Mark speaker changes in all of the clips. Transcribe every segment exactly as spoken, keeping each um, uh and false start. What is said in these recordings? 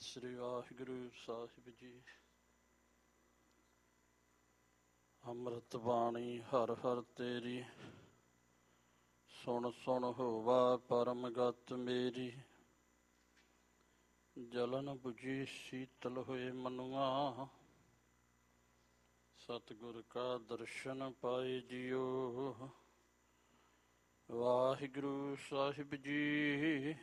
Speaker 1: ਸ੍ਰੀ ਵਾਹਿਗੁਰੂ ਸਾਹਿਬ ਜੀ। ਅੰਮ੍ਰਿਤ ਬਾਣੀ ਹਰ ਹਰ ਤੇਰੀ, ਸੁਣ ਸੁਣ ਹੋਵਾ ਪਰਮ ਗਤ ਮੇਰੀ। ਜਲਨ ਬੁਝੀ ਸੀਤਲ ਹੋਏ ਮਨੁਆ, ਸਤਿਗੁਰ ਕਾ ਦਰਸ਼ਨ ਪਾਏ ਜਿਉ। ਵਾਹਿਗੁਰੂ ਸਾਹਿਬ ਜੀ।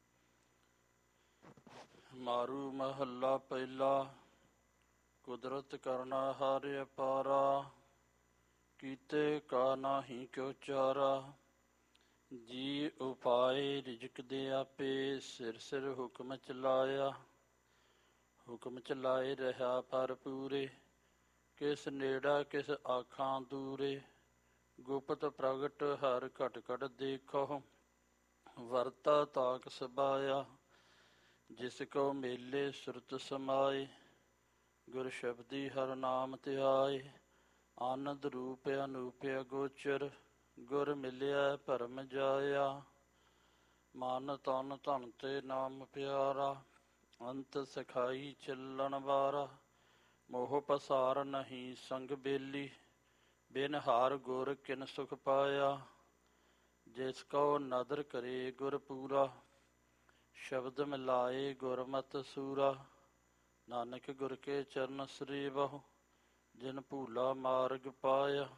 Speaker 1: ਮਾਰੂ ਮਹੱਲਾ ਪਹਿਲਾ। ਕੁਦਰਤ ਕਰਨਾ ਹਰ ਅਪਾਰਾ, ਕੀਤੇ ਕਾ ਨਾਹੀ ਕਿਉ ਚਾਰਾ। ਜੀ ਉਪਾਏ ਰਿਜਕ ਦੇ ਆਪੇ, ਸਿਰ ਸਿਰ ਹੁਕਮ ਚਲਾਇਆ। ਹੁਕਮ ਚਲਾਏ ਰਹਾ ਪਰ ਪੂਰੇ, ਕਿਸ ਨੇੜਾ ਕਿਸ ਆਖਾਂ ਦੂਰੇ। ਗੁਪਤ ਪ੍ਰਗਟ ਹਰ ਘਟ ਘਟ ਦੇਖੋ, ਵਰਤਾ ਤਾਕ ਸਬਾਇਆ। ਜਿਸ ਕੋ ਮੇਲੇ ਸੁਰਤ ਸਮਾਏ, ਗੁਰ ਸ਼ਬਦੀ ਹਰ ਨਾਮ ਧਿਆਏ। ਆਨੰਦ ਰੂਪ ਅਨੂਪ ਅਗੋਚਰ, ਗੁਰ ਮਿਲਿਆ ਭਰਮ ਜਾਇਆ। ਮਨ ਤਨ ਧਨ ਤੇ ਨਾਮ ਪਿਆਰਾ, ਅੰਤ ਸਿਖਾਈ ਚੱਲਣ ਵਾਰਾ। ਮੋਹ ਪਸਾਰ ਨਹੀਂ ਸੰਗ ਬੇਲੀ, ਬਿਨ ਹਾਰ ਗੁਰ ਕਿਨ ਸੁਖ ਪਾਇਆ। ਜਿਸ ਕੋ ਨਦਰ ਕਰੇ ਗੁਰ ਪੂਰਾ, ਸ਼ਬਦ ਮਿਲਾਏ ਗੁਰਮਤਿ ਸੂਰਾ। ਨਾਨਕ ਗੁਰ ਕੇ ਚਰਨ ਸਰੀਵਹੁ, ਜਿਨ ਭੂਲਾ ਮਾਰਗ ਪਾਇਆ।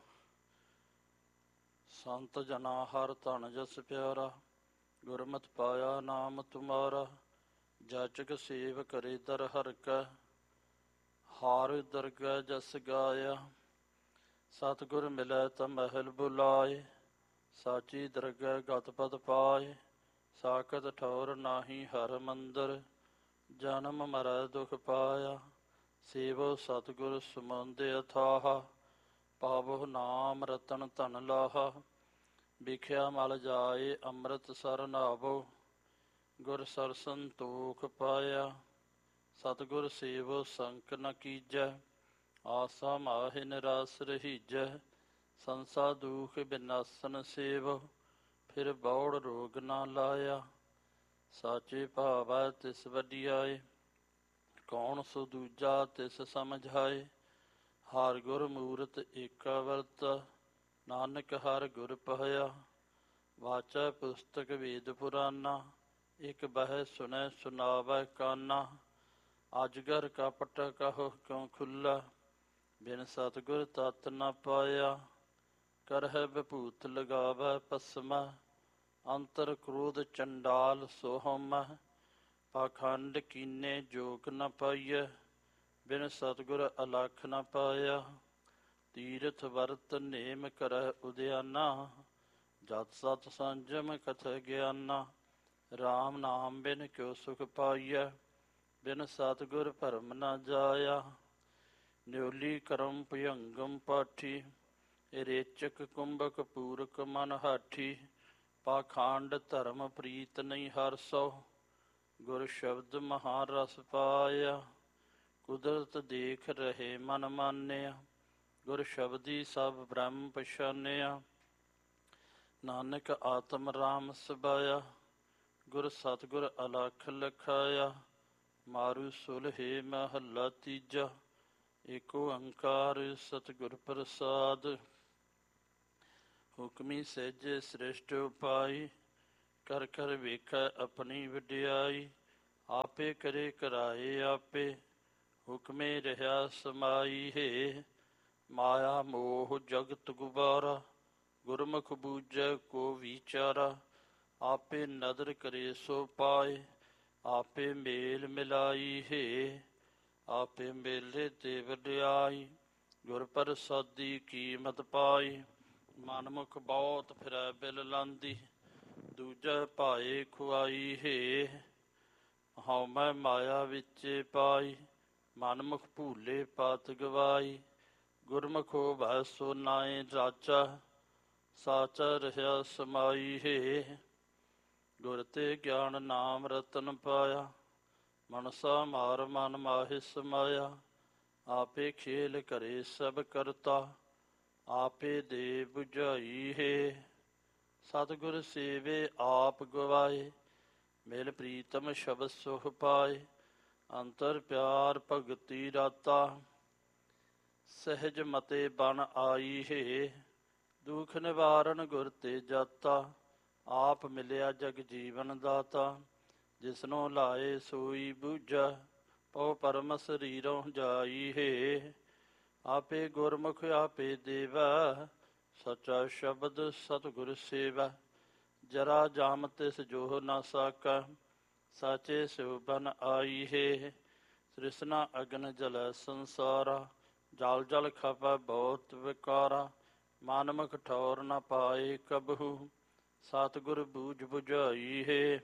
Speaker 1: ਸੰਤ ਜਨਾ ਹਰ ਧਨ ਜਸ ਪਿਆਰਾ, ਗੁਰਮਤਿ ਪਾਇਆ ਨਾਮ ਤੁਮਾਰਾ। ਜਾਚਕ ਸੇਵ ਕਰੇ ਦਰ ਹਰਿ ਕੈ, ਹਾਰ ਦਰਗਹਿ ਜਸ ਗਾਇਆ। ਸਤਿਗੁਰ ਮਿਲੈ ਤਾ ਮਹਿਲ ਬੁਲਾਏ, ਸਾਚੀ ਦਰਗਹਿ ਗਤ ਪਦ ਪਾਏ। ਸਾਖਤ ਠੌਰ ਨਾਹੀ ਹਰ ਮੰਦਰ, ਜਨਮ ਮਰੈ ਦੁਖ ਪਾਇਆ। ਸੇਵੋ ਸਤਿਗੁਰ ਸੁਮੰਦ ਅਥਾਹਾ, ਪਾਵਹੁ ਨਾਮ ਰਤਨ ਧਨ ਲਾਹਾ। ਵਿਖਿਆ ਮਲ ਜਾਏ ਅੰਮ੍ਰਿਤ ਸਰ ਨਾਵੋ, ਗੁਰ ਸਰ ਸੰਤੋਖ ਪਾਇਆ। ਸਤਿਗੁਰ ਸੇਵੋ ਸੰਕ ਨ ਕੀਜੈ, ਆਸਾ ਮਾਹਿ ਨਿਰਾਸ ਰਹੀਜੈ। ਸੰਸਾ ਦੁਖ ਬਿਨਾਸਨ ਸੇਵ, ਫਿਰ ਬੌੜ ਰੋਗ ਨਾ ਲਾਇਆ। ਸਾਚੇ ਭਾਵੈ ਤਿਸ ਵਡਿਆਏ, ਕੌਣ ਸੋ ਦੂਜਾ ਤਿਸ ਸਮਝਾਏ। ਹਰ ਗੁਰ ਮੂਰਤ ਏਕਾ ਵਰਤ, ਨਾਨਕ ਹਰ ਗੁਰ ਪਇਆ। ਵਾਚੈ ਪੁਸਤਕ ਵੇਦ ਪੁਰਾਨਾ, ਇਕ ਬਹਿ ਸੁਣੈ ਸੁਨਾਵੈ ਕਾਨਾ। ਅਜਗਰ ਕਪਟ ਕਹੋ ਕਿਉ ਖੁੱਲਾ, ਬਿਨ ਸਤਿਗੁਰ ਤਤ ਨ ਪਾਇਆ। ਕਰਹਿ ਵਿਭੂਤ ਲਗਾਵੈ ਭਸਮੈ, ਅੰਤਰ ਕ੍ਰੋਧ ਚੰਡਾਲ ਸੋ ਹਉਮੈ। ਪਾਖੰਡ ਕੀਨੇ ਜੋਗ ਨ ਪਾਈਐ, ਬਿਨ ਸਤਿਗੁਰ ਅਲਖ ਨ ਪਾਇਆ। ਤੀਰਥ ਵਰਤ ਨੇਮ ਕਰਹਿ ਉਦਿਆਨਾ, ਜਤ ਸਤ ਸੰਜਮ ਕਥੈ ਗਿਆਨਾ। ਰਾਮ ਨਾਮ ਬਿਨ ਕਿਉ ਸੁਖ ਪਾਈਐ, ਬਿਨ ਸਤਿਗੁਰ ਭਰਮ ਨ ਜਾਇਆ। ਨਿਉਲੀ ਕਰਮ ਭੁਯੰਗਮ ਪਾਠੀ, ਰੇਚਕ ਕੁੰਭਕ ਪੂਰਕ ਮਨ ਹਾਠੀ। ਪਾਖੰਡ ਧਰਮ ਪ੍ਰੀਤ ਨਹੀਂ ਹਰਸੋ, ਗੁਰ ਸ਼ਬਦ ਮਹਾ ਰਸ ਪਾਇਆ। ਕੁਦਰਤ ਦੇਖ ਰਹੇ ਮਨ ਮਾਨਿਆ, ਗੁਰ ਸ਼ਬਦੀ ਸਭ ਬ੍ਰਹਮ ਪਛਾਨਿਆ। ਨਾਨਕ ਆਤਮ ਰਾਮ ਸਬਾਇਆ, ਗੁਰ ਸਤਿਗੁਰ ਅਲਖ ਲਖਾਇਆ। ਮਾਰੂ ਸੁਲਹੇ ਮਹੱਲਾ ਤੀਜਾ। ਏਕ ਓੰਕਾਰ ਸਤਿਗੁਰ ਪ੍ਰਸਾਦ, ਹੁਕਮੀ ਸਹਿਜੇ ਸ੍ਰਿਸ਼ਟ ਉਪਾਈ। ਕਰ ਕਰ ਵੇਖੈ ਆਪਣੀ ਵਡਿਆਈ, ਆਪੇ ਕਰੇ ਕਰਾਏ ਆਪੇ। ਹੁਕਮੇ ਰਿਹਾ ਸਮਾਈ ਹੈ, ਮਾਇਆ ਮੋਹ ਜਗਤ ਗੁਬਾਰਾ। ਗੁਰਮੁਖ ਬੂਝੈ ਕੋ ਵਿਚਾਰਾ, ਆਪੇ ਨਦਰ ਕਰੇ ਸੋ ਪਾਏ। ਆਪੇ ਮੇਲ ਮਿਲਾਈ ਹੈ, ਆਪੇ ਮੇਲੇ ਤੇ ਵਡਿਆਈ। ਗੁਰ ਪ੍ਰਸਾਦੀ ਕੀਮਤ ਪਾਈ, ਮਨਮੁਖ ਬਹੁਤ ਫਿਰੈ ਬਿਲ ਲਾਂਦੀ। ਦੂਜੈ ਭਾਏ ਖੁਆਈ ਹੈ, ਹਉਮੈ ਮਾਇਆ ਵਿੱਚੇ ਪਾਈ। ਮਨਮੁਖ ਭੂਲੇ ਪਤ ਗਵਾਈ, ਗੁਰਮੁਖ ਹੋਵੈ ਸੋ ਨਾਇ ਰਾਚਾ। ਸਾਚਾ ਰਹਿਆ ਸਮਾਈ ਹੈ, ਗੁਰ ਤੇ ਗਿਆਨ ਨਾਮ ਰਤਨ ਪਾਇਆ। ਮਨਸਾ ਮਾਰ ਮਨ ਮਾਹਿ ਸਮਾਇਆ, ਆਪੇ ਖੇਲ ਕਰੇ ਸਭ ਕਰਤਾ। ਆਪੇ ਦੇ ਬੁਝਾਈ ਹੈ, ਸਤਿਗੁਰ ਸੇਵੇ ਆਪ ਗਵਾਏ। ਮਿਲ ਪ੍ਰੀਤਮ ਸ਼ਬਦ ਸੁਖ ਪਾਏ, ਅੰਤਰ ਪਿਆਰ ਭਗਤੀ ਰਾਤਾ, ਸਹਿਜ ਮਤੇ ਬਨ ਆਈ ਹੈ। ਦੁਖ ਨਿਵਾਰਨ ਗੁਰ ਤੇ ਜਾਤਾ, ਆਪ ਮਿਲਿਆ ਜਗ ਜੀਵਨ ਦਾਤਾ। ਜਿਸਨੋ ਲਾਏ ਸੋਈ ਬੂਝਾ, ਪਉ ਪਰਮ ਸਰੀਰੋਂ ਜਾਈ ਹੈ। ਆਪੇ ਗੁਰਮੁਖ ਆਪੇ ਦੇਵਾ, ਸਚਾ ਸ਼ਬਦ ਸਤਿਗੁਰ ਸੇਵਾ। ਜਰਾ ਜਾਮ ਤਿਸ ਜੋ ਨਾ ਸਾਕਾ, ਸਾਚੇ ਸਿਉ ਬਨ ਆਈ ਹੈ। ਤ੍ਰਿਸ਼ਨਾ ਅਗਨ ਜਲੈ ਸੰਸਾਰਾ, ਜਲ ਜਲ ਖਪੈ ਬਹੁਤ ਵਿਕਾਰਾ। ਮਨਮੁਖ ਠੌਰ ਨ ਪਾਏ ਕਬਹੂ, ਸਤਿਗੁਰ ਬੂਝ ਬੁਝਾਈ ਹੈ।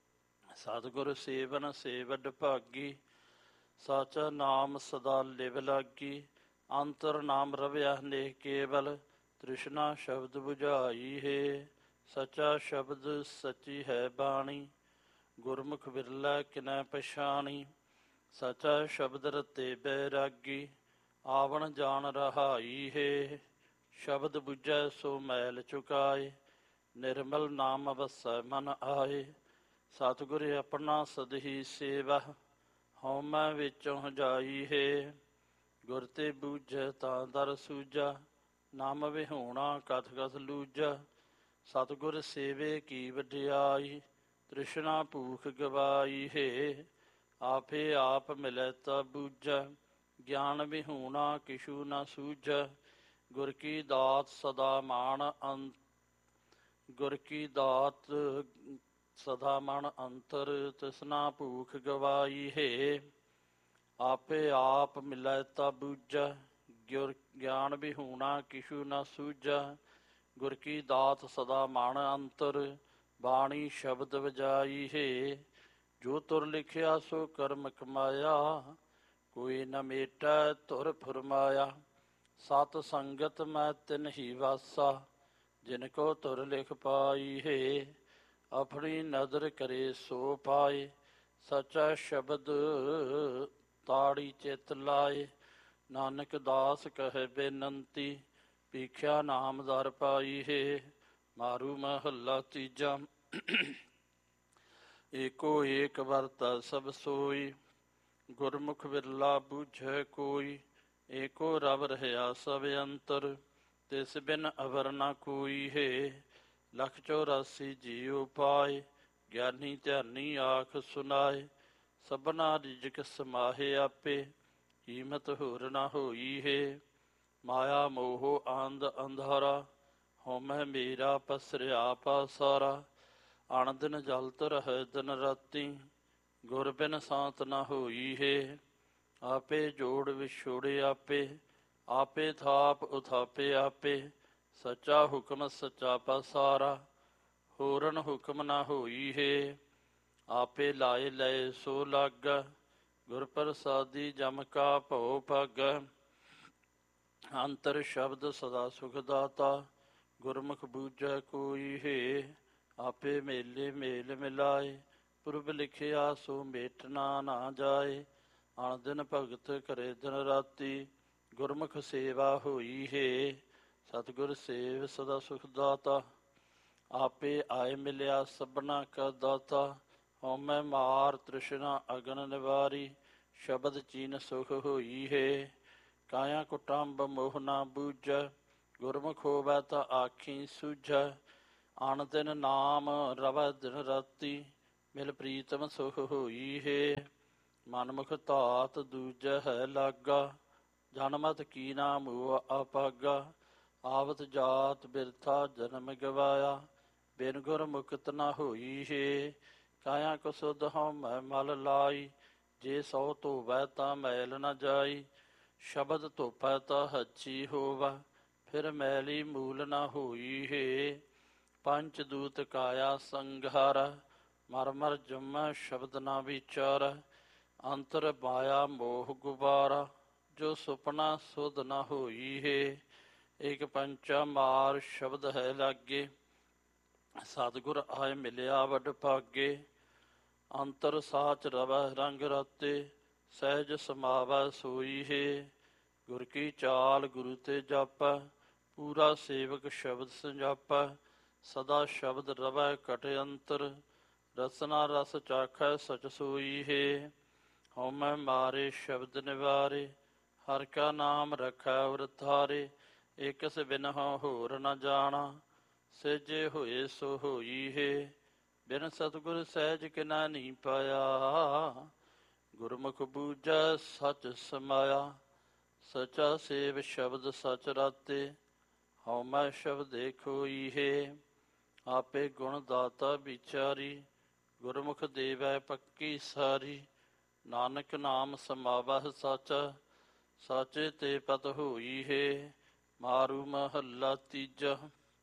Speaker 1: ਸਤਿਗੁਰ ਸੇਵਨ ਸੇਵਡ ਭਾਗੀ, ਸਾਚਾ ਨਾਮ ਸਦਾ ਲਿਵ ਲਾਗੀ। ਅੰਤਰ ਨਾਮ ਰਵਿਆ ਨੇਹ ਕੇਵਲ, ਤ੍ਰਿਸ਼ਨਾ ਸ਼ਬਦ ਬੁਝਾਈ ਹੈ। ਸਚਾ ਸ਼ਬਦ ਸਚੀ ਹੈ ਬਾਣੀ, ਗੁਰਮੁਖ ਬਿਰਲਾ ਕਿਨੈ ਪਛਾਣੀ। ਸਚਾ ਸ਼ਬਦ ਰਤੇ ਬੈਰਾਗੀ, ਆਵਣ ਜਾਣ ਰਹਾਈ ਹੈ। ਸ਼ਬਦ ਬੁਝੈ ਸੋ ਮੈਲ ਚੁਕਾਏ, ਨਿਰਮਲ ਨਾਮ ਵਸੈ ਮਨ ਆਏ। ਸਤਿਗੁਰ ਆਪਣਾ ਸਦਹੀ ਸੇਵਾ, ਹਉਮੈ ਵਿੱਚੋਂ ਜਾਈ ਹੈ। ਗੁਰ ਤੇ ਬੂਝੈ ਤਾਂ ਦਰ ਸੂਝਾ, ਨਾਮ ਵਿਹੂਣਾ ਕਥ ਕਥ ਲੂਝਾ। ਸਤਿਗੁਰ ਸੇਵੇ ਕੀ ਵਡਿਆਈ, ਤ੍ਰਿਸ਼ਨਾ ਭੂਖ ਗਵਾਈ ਹੈ। ਆਪੇ ਆਪ ਮਿਲੈ ਤਾ ਬੂਝਾ, ਗਿਆਨ ਵਿਹੂਣਾ ਕਿਛੂ ਨਾ ਸੂਝਾ। ਗੁਰ ਕੀ ਦਾਤ ਸਦਾ ਮਾਣ ਅੰਤ, ਗੁਰ ਕੀ ਦਾਤ ਸਦਾ ਮਨ ਅੰਤਰ। ਤ੍ਰਿਸ਼ਨਾ ਭੂਖ ਗਵਾਈ ਹੈ। ਆਪੇ ਆਪ ਮਿਲੈ ਤਾ ਬੂਝਾ, ਗੁਰ ਗਿਆਨ ਵਿਹੂਣਾ ਕਿਛੂ ਨਾ ਸੂਝਾ। ਗੁਰ ਕੀ ਦਾਤ ਸਦਾ ਮਨ ਅੰਤਰ, ਬਾਣੀ ਸ਼ਬਦ ਵਜਾਈ ਹੈ। ਜੋ ਤੁਰ ਲਿਖਿਆ ਸੋ ਕਰਮ ਕਮਾਇਆ, ਕੋਈ ਨ ਮੇਟੈ ਧੁਰ ਫੁਰਮਾਇਆ। ਸਤ ਸੰਗਤ ਮੈਂ ਤਿਨ ਹੀ ਵਾਸਾ, ਜਿਨ ਕੋ ਧੁਰ ਲਿਖ ਪਾਈ ਹੈ। ਆਪਣੀ ਨਦਰ ਕਰੇ ਸੋ ਪਾਏ, ਸਚਾ ਸ਼ਬਦ ਤਾੜੀ ਚਿਤ ਲਾਏ। ਨਾਨਕ ਦਾਸ ਕਹੈ ਬੇਨੰਤੀ, ਭੀਖਿਆ ਨਾਮ ਦਰ ਪਾਈ ਹੈ। ਮਾਰੂ ਮਹੱਲਾ ਤੀਜਾ। ਏਕੋ ਏਕ ਵਰਤੈ ਸਭ ਸੋਈ, ਗੁਰਮੁਖ ਬਿਰਲਾ ਬੂਝੈ ਕੋਈ। ਏਕੋ ਰਵ ਰਹਿਆ ਸਭ ਅੰਤਰ, ਤਿਸ ਬਿਨ ਅਵਰ ਨ ਕੋਈ ਹੈ। ਲਖ ਚੌਰਾਸੀ ਜੀਉ ਪਾਏ, ਗਿਆਨੀ ਧਿਆਨੀ ਆਖ ਸੁਨਾਏ। ਸਭਨਾ ਰਿਜਕ ਸਮਾਹੇ ਆਪੇ, ਕੀਮਤ ਹੋਰ ਨ ਹੋਈ ਹੈ। ਮਾਇਆ ਮੋਹ ਆਂਧ ਅੰਧਾਰਾ, ਹਉਮੈ ਮੇਰਾ ਪਸਰਿਆ ਪਾਸਾਰਾ। ਅਣ ਦਿਨ ਜਲਤ ਰਹਿ ਦਿਨ ਰਾਤੀ, ਗੁਰ ਬਿਨ ਸਾਂਤ ਨ ਹੋਈ ਹੈ। ਆਪੇ ਜੋੜ ਵਿਛੋੜੇ ਆਪੇ, ਆਪੇ ਥਾਪ ਉਥਾਪੇ ਆਪੇ। ਸੱਚਾ ਹੁਕਮ ਸੱਚਾ ਪਾਸਾਰਾ, ਹੋਰਨ ਹੁਕਮ ਨ ਹੋਈ ਹੈ। ਆਪੇ ਲਾਏ ਲਏ ਸੋ ਲਾਗਾ, ਗੁਰ ਪ੍ਰਸਾਦੀ ਜਮ ਕਾ ਭਉ ਭਾਗਾ। ਅੰਤਰ ਸ਼ਬਦ ਸਦਾ ਸੁਖ ਦਾਤਾ, ਗੁਰਮੁਖ ਬੂਝੈ ਕੋਈ ਹੈ। ਆਪੇ ਮੇਲੇ ਮੇਲ ਮਿਲਾਏ, ਪੁਰਬ ਲਿਖਿਆ ਸੋ ਮੇਟਣਾ ਨਾ ਜਾਏ। ਅਣ ਦਿਨ ਭਗਤ ਕਰੇ ਦਿਨ ਰਾਤੀ, ਗੁਰਮੁਖ ਸੇਵਾ ਹੋਈ ਹੈ। ਸਤਿਗੁਰ ਸੇਵ ਸਦਾ ਸੁਖ ਦਾਤਾ, ਆਪੇ ਆਏ ਮਿਲਿਆ ਸਭਨਾ ਕਾ ਦਾਤਾ। ਹਉਮੈ ਮਾਰ ਤ੍ਰਿਸ਼ਨਾ ਅਗਨ ਨਿਵਾਰੀ, ਸ਼ਬਦ ਚੀਨ ਸੁਖ ਹੋਈ ਹੈ। ਕਾਇਆ ਕੁਟੰਬ ਮੋਹ ਨਾ ਬੂਝੈ, ਗੁਰਮੁਖ ਹੋਵੈ ਤਾਂ ਆਖੀ ਸੂਝੈ। ਅਣ ਦਿਨ ਨਾਮ ਰਵੈ ਦਿਨ ਰਾਤੀ, ਮਿਲ ਪ੍ਰੀਤਮ ਸੁਖ ਹੋਈ ਹੈ। ਮਨਮੁਖ ਧਾਤ ਦੂਜੈ ਹੈ ਲਾਗਾ, ਜਨਮਤ ਕੀ ਨਾ ਮੋਹ ਅਪਾਗਾ। ਆਵਤ ਜਾਤ ਬਿਰਥਾ ਜਨਮ ਗਵਾਇਆ, ਬਿਨ ਗੁਰ ਮੁਕਤ ਨ ਹੋਈ ਹੈ। ਕਾਇਆ ਕੁਸੁਧ ਹਉਮੈ ਮਲ ਲਾਈ, ਜੇ ਸੋ ਧੋਵੈ ਤਾਂ ਮੈਲ ਨ ਜਾਈ। ਸ਼ਬਦ ਧੋਪੈ ਤਾਂ ਹੱਚੀ ਹੋਵੈ, ਫਿਰ ਮੈਲੀ ਮੂਲ ਨ ਹੋਈ ਹੈ। ਪੰਚ ਦੂਤ ਕਾਇਆ ਸੰਘਾਰੈ, ਮਰ ਮਰ ਜੰਮੈ ਸ਼ਬਦ ਨ ਵਿਚਾਰੈ। ਅੰਤਰ ਮਾਇਆ ਮੋਹ ਗੁਬਾਰਾ, ਜੋ ਸੁਪਨਾ ਸੁਧ ਨ ਹੋਈ ਹੈ। ਇਕ ਪੰਚਾ ਮਾਰ ਸ਼ਬਦ ਹੈ ਲਾਗੇ, ਸਤਿਗੁਰ ਆਏ ਮਿਲਿਆ ਵਡ ਭਾਗੇ। ਅੰਤਰ ਸਾਚ ਰਵੈ ਰੰਗ ਰਾਤੇ, ਸਹਿਜ ਸਮਾਵੈ ਸੋਈ ਹੈ। ਗੁਰ ਕੀ ਚਾਲ ਗੁਰੂ ਤੇ ਜਾਪੈ, ਪੂਰਾ ਸੇਵਕ ਸ਼ਬਦ ਸੰਜਾਪੈ। ਸਦਾ ਸ਼ਬਦ ਰਵੈ ਘਟ ਅੰਤਰ, ਰਸਨਾ ਰਸ ਚਾਖੈ ਸਚ ਸੋਈ ਹੈ। ਹਉਮੈ ਮਾਰੇ ਸ਼ਬਦ ਨਿਵਾਰੇ, ਹਰਿ ਕਾ ਨਾਮ ਰਖੈ ਉਰ ਧਾਰੇ। ਇਕਸ ਬਿਨਹੁ ਹੋਰ ਨ ਜਾਣਾ, ਸੇਜੇ ਹੋਏ ਸੋ ਹੋਈ ਹੈ। ਬਿਨ ਸਤਿਗੁਰ ਸਹਿਜ ਕਿਨਾ ਨਹੀਂ ਪਾਇਆ, ਗੁਰਮੁਖ ਬੂਝੈ ਸਚ ਸਮਾਇਆ। ਸਚਾ ਸੇਵ ਸ਼ਬਦ ਸਚ ਰਾਤੇ, ਹਉਮੈ ਸ਼ਬਦੇ ਖੋਈ ਹੈ। ਆਪੇ ਗੁਣ ਦਾਤਾ ਵਿਚਾਰੀ, ਗੁਰਮੁਖ ਦੇਵੈ ਪੱਕੀ ਸਾਰੀ। ਨਾਨਕ ਨਾਮ ਸਮਾਵਹਿ ਸਾਚਾ, ਸਾਚੇ ਤੇ ਪਤ ਹੋਈ ਹੈ। ਮਾਰੂ ਮਹੱਲਾ ਤੀਜਾ।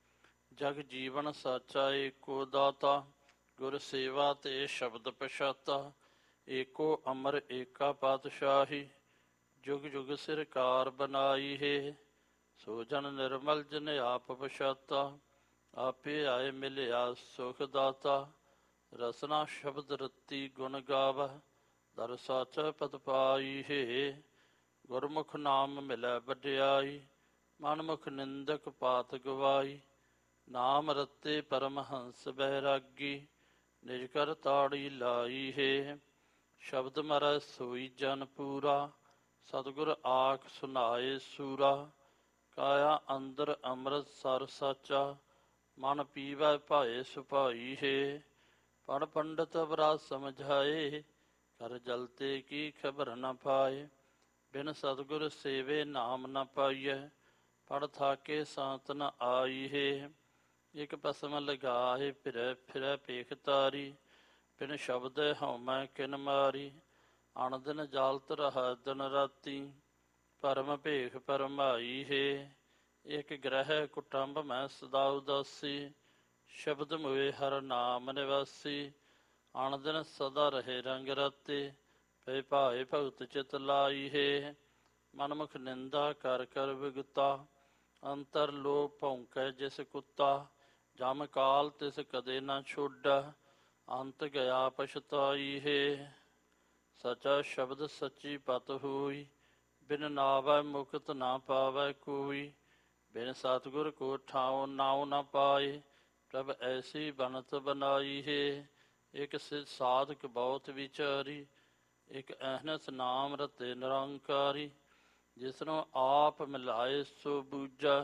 Speaker 1: ਜਗ ਜੀਵਨ ਸਾਚਾ ਏਕੋ ਦਾਤਾ, ਗੁਰ ਸੇਵਾ ਤੇ ਸ਼ਬਦ ਪਛਾਤਾ। ਏਕੋ ਅਮਰ ਏਕਾ ਪਾਤਸ਼ਾਹੀ, ਜੁਗ ਜੁਗ ਸਿਰਕਾਰ ਬਨਾਈ ਹੈ। ਸੋ ਜਨ ਨਿਰਮਲ ਜਨ ਆਪ ਪਛਾਤਾ, ਆਪੇ ਆਏ ਮਿਲਿਆ ਸੁਖ ਦਾਤਾ। ਰਸਨਾ ਸ਼ਬਦ ਰਤੀ ਗੁਣ ਗਾਵੈ, ਦਰ ਸਾਚਾ ਪਦ ਪਾਈ ਹੈ। ਗੁਰਮੁਖ ਨਾਮ ਮਿਲੈ ਵਡਿਆਈ, ਮਨਮੁਖ ਨਿੰਦਕ ਪਾਤ ਗਵਾਈ। ਨਾਮ ਰਤੇ ਪਰਮਹੰਸ ਬੈਰਾਗੀ, ਨਿਜ ਕਰ ਤਾੜੀ ਲਾਈ ਹੈ। ਸ਼ਬਦ ਮਰੈ ਸੋਈ ਜਨ ਪੂਰਾ, ਸਤਿਗੁਰ ਆਖ ਸੁਨਾਏ ਸੂਰਾ। ਕਾਇਆ ਅੰਦਰ ਅੰਮ੍ਰਿਤ ਸਰ ਸਾਚਾ, ਮਨ ਪੀਵੈ ਭਾਏ ਸੁਭਾਈ ਹੈ। ਪੜ ਪੰਡਤ ਅਵਰਾ ਸਮਝਾਏ, ਕਰ ਜਲਤੇ ਕੀ ਖਬਰ ਨ ਪਾਏ। ਬਿਨ ਸਤਿਗੁਰ ਸੇਵੇ ਨਾਮ ਨ ਪਾਈਐ, ਪੜ ਥਾਕੇ ਸਾਤ ਨ ਆਈ ਹੈ। ਇਕ ਭਸਮ ਲਗਾਏ ਫਿਰੈ ਫਿਰੈ ਪੇਖ ਤਾਰੀ, ਬਿਨ ਸ਼ਬਦ ਹਉਮੈ ਕਿਨ ਮਾਰੀ। ਅਣ ਦਿਨ ਜਾਲਤ ਰਹੈ ਦਿਨ ਰਾਤੀ, ਭਰਮ ਭੇਖ ਭਰਮਾਈ ਹੈ। ਇਕ ਗ੍ਰਹਿ ਕੁਟੰਬ ਮੈਂ ਸਦਾ ਉਦਾਸੀ, ਸ਼ਬਦ ਮੋਏ ਹਰ ਨਾਮ ਨਿਵਾਸੀ। ਅਣ ਦਿਨ ਸਦਾ ਰਹੇ ਰੰਗ ਰਾਤੇ, ਪਏ ਭਾਏ ਭਗਤ ਚਿਤ ਲਾਈ ਹੈ। ਮਨਮੁਖ ਨਿੰਦਾ ਕਰ ਕਰ ਵਿਗਤਾ, ਅੰਤਰ ਲੋਭ ਭੌਂਕੈ ਜਿਸ ਕੁੱਤਾ। ਜਮ ਕਾਲ ਤਿਸ ਕਦੇ ਨਾ ਛੋਡਾ, ਅੰਤ ਗਿਆ ਪਛਤਾਈ ਹੈ। ਸਚਾ ਸ਼ਬਦ ਸੱਚੀ ਪਤ ਹੋਈ, ਬਿਨ ਨਾਵੈ ਮੁਕਤ ਨਾ ਪਾਵੈ ਕੋਈ। ਬਿਨ ਸਤਿਗੁਰ ਕੋ ਠਾਉ ਨਾਉ ਨ ਪਾਏ, ਪ੍ਰਭ ਐਸੀ ਬਨਤ ਬਨਾਈ ਹੈ। ਇਕ ਸਿਧ ਸਾਧਕ ਬਹੁਤ ਵਿਚਾਰੀ, ਇਕ ਅਹਨਸ ਨਾਮ ਰਤੇ ਨਿਰੰਕਾਰੀ। ਜਿਸਨੂੰ ਆਪ ਮਿਲਾਏ ਸੋ ਬੂਝਾ,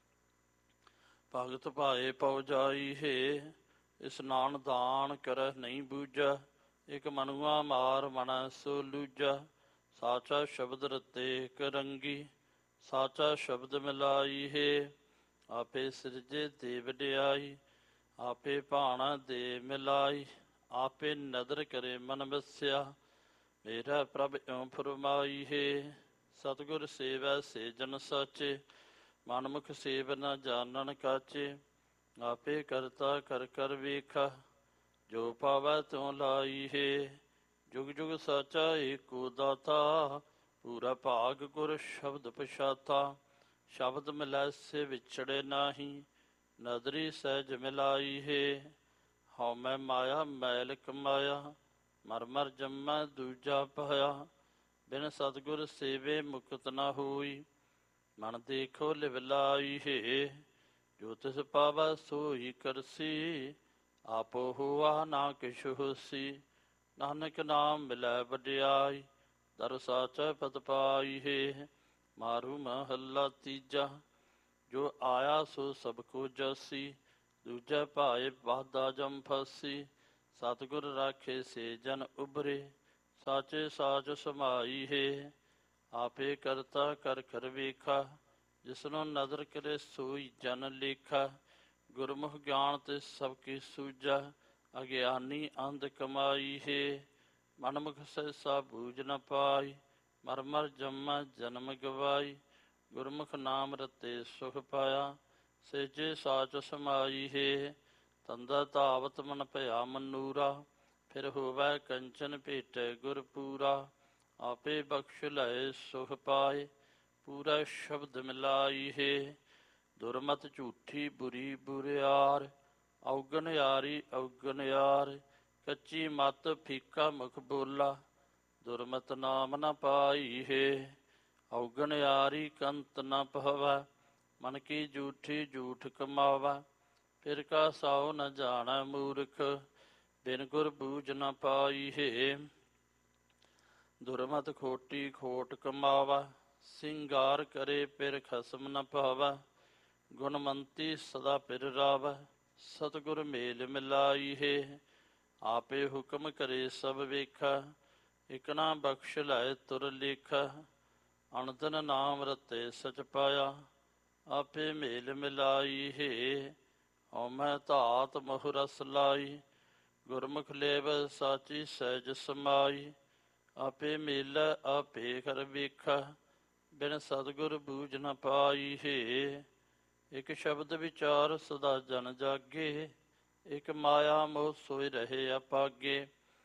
Speaker 1: ਭਗਤ ਭਾਏ ਪਉ ਜਾਈ ਹੈ। ਇਸਨਾਨ ਦਾਨ ਕਰਹਿ ਨਹੀਂ ਬੂਝਾ, ਇਕ ਮਨੁਆ ਮਾਰ ਮਨੈ ਸੋ ਲੂਝਾ। ਸਾਚਾ ਸ਼ਬਦ ਰਤੇ ਇਕ ਰੰਗੀ, ਸਾਚਾ ਸ਼ਬਦ ਮਿਲਾਈ ਹੈ। ਆਪੇ ਸਿਰਜੇ ਦੇ ਵਡਿਆਈ, ਆਪੇ ਭਾਣਾ ਦੇ ਮਿਲਾਈ। ਆਪੇ ਨਦਰ ਕਰੇ ਮਨ ਵਸਿਆ, ਮੇਰਾ ਪ੍ਰਭ ਇਉ ਫਰਮਾਈ ਹੈ। ਸਤਿਗੁਰ ਸੇਵੈ ਸੇ ਜਨ ਸਾਚੇ, ਮਨਮੁਖ ਸੇਵ ਨ ਜਾਣਨ ਕਾਚੇ। ਆਪੇ ਕਰਤਾ ਕਰ ਕਰ ਵੇਖਾ, ਜੋ ਪਾਵੈ ਤਿਉ ਲਾਈ ਹੈ। ਜੁਗ ਜੁਗ ਸਾਚਾ ਏਕੋ ਦਾਤਾ, ਪੂਰਾ ਭਾਗ ਗੁਰ ਸ਼ਬਦ ਪਛਾਤਾ। ਸ਼ਬਦ ਮਿਲੈ ਸੇ ਵਿਛੜੇ ਨਾਹੀ, ਨਦਰੀ ਸਹਿਜ ਮਿਲਾਈ ਹੈ। ਹਉਮੈ ਮਾਇਆ ਮੈਲ ਕਮਾਇਆ, ਮਰ ਮਰ ਜੰਮੈ ਦੂਜਾ ਪਾਇਆ। ਬਿਨ ਸਤਿਗੁਰ ਸੇਵੇ ਮੁਕਤ ਨ ਹੋਈ, ਮਨ ਦੇਖੋ ਲਿਵ ਲਾਈ ਹੈ। ਜੋ ਤਿਸ ਪਾਵੈ ਸੋਈ ਕਰਸੀ, ਆਪੋ ਹੋਆ ਨਾ ਕਿਛ ਹੋਸੀ। ਨਾਨਕ ਨਾਮ ਮਿਲੈ ਵਡਿਆਈ, ਦਰ ਸਾਚਾ ਪਦ ਪਾਈ ਹੈ। ਮਾਰੂ ਮਹੱਲਾ ਤੀਜਾ। ਜੋ ਆਇਆ ਸੋ ਸਭ ਕੋ ਜਾਸੀ, ਦੂਜੈ ਭਾਏ ਬਾਧਾ ਜਮ ਫਾਸੀ। ਸਤਿਗੁਰ ਰਾਖੇ ਸੇ ਜਨ ਉਬਰੇ, ਸਾਚੇ ਸਾਚ ਸਮਾਈ ਹੈ। ਆਪੇ ਕਰਤਾ ਕਰ ਕਰ ਵੇਖਾ, ਜਿਸਨੂੰ ਨਦਰ ਕਰੇ ਸੋਈ ਜਨ ਲੇਖਾ। ਗੁਰਮੁਖ ਗਿਆਨ ਤੇ ਸਭ ਕੀ ਸੂਝਾ, ਅਗਿਆਨੀ ਅੰਧ ਕਮਾਈ ਹੈ। ਮਨਮੁਖ ਸਹਿਸਾ ਬੂਝ ਨ ਪਾਈ, ਮਰ ਮਰ ਜੰਮੈ ਜਨਮ ਗਵਾਈ। ਗੁਰਮੁਖ ਨਾਮ ਰਤੇ ਸੁਖ ਪਾਇਆ, ਸੇਜੇ ਸਾਚ ਸਮਾਈ ਹੈ। ਤੰਦਾ ਧਾਵਤ ਮਨ ਭਇਆ ਮਨੂਰਾ, ਫਿਰ ਹੋਵੈ ਕੰਚਨ ਭੇਟੈ ਗੁਰ ਪੂਰਾ। ਆਪੇ ਬਖਸ਼ ਲਏ ਸੁਖ ਪਾਏ, ਪੂਰਾ ਸ਼ਬਦ ਮਿਲਾਈ ਹੈ। ਦੁਰਮਤ ਝੂਠੀ ਬੁਰੀ ਬੁਰਿਆਰ, ਔਗਣ ਯਾਰੀ ਔਗਣ ਯਾਰ। ਕੱਚੀ ਮਤ ਫੀਕਾ ਮੁਖ ਬੋਲਾ, ਦੁਰਮਤ ਨਾਮ ਨ ਪਾਈ ਹੈ। ਔਗਣ ਯਾਰੀ ਕੰਤ ਨ ਪਵੈ, ਮਨ ਕੀ ਝੂਠੀ ਝੂਠ ਕਮਾਵੈ। ਫਿਰ ਕਾ ਸਾਉ ਨ ਜਾਣੈ ਮੂਰਖ, ਬਿਨ ਗੁਰ ਬੂਝ ਨ ਪਾਈ ਹੈ। ਦੁਰਮਤ ਖੋਟੀ ਖੋਟ ਕਮਾਵਾ, ਸਿੰਗਾਰ ਕਰੇ ਪਿਰ ਖਸਮ ਨ ਭਾਵਾ। ਗੁਣਮੰਤੀ ਸਦਾ ਪਿਰ ਰਾਵੈ, ਸਤਿਗੁਰ ਮੇਲ ਮਿਲਾਈ ਹੈ। ਆਪੇ ਹੁਕਮ ਕਰੇ ਸਭ ਵੇਖਾ, ਇਕ ਨਾ ਬਖਸ਼ ਲੈ ਤੁਰ ਲੇਖਾ। ਅਣਦਨ ਨਾਮ ਰਤੇ ਸਚ ਪਾਇਆ, ਆਪੇ ਮੇਲ ਮਿਲਾਈ ਹੈ। ਹਉਮੈ ਧਾਤ ਮਹੁ ਰਸ ਲਾਈ, ਗੁਰਮੁਖ ਲੇਵ ਸਾਚੀ ਸਹਿਜ ਸਮਾਈ। ਆਪੇ ਮੇਲੈ ਆਪੇ ਕਰ ਵੇਖਾ, ਬਿਨ ਸਤਿਗੁਰ ਬੂਝ ਨ ਪਾਈ ਹੈ। ਇਕ ਸ਼ਬਦ ਵਿਚਾਰ ਸਦਾ ਜਨ ਜਾਗੇ, ਇਕ ਮਾਇਆ ਮੋਹ ਸੋਇ ਰਹੇ ਅਪਾਗੇ।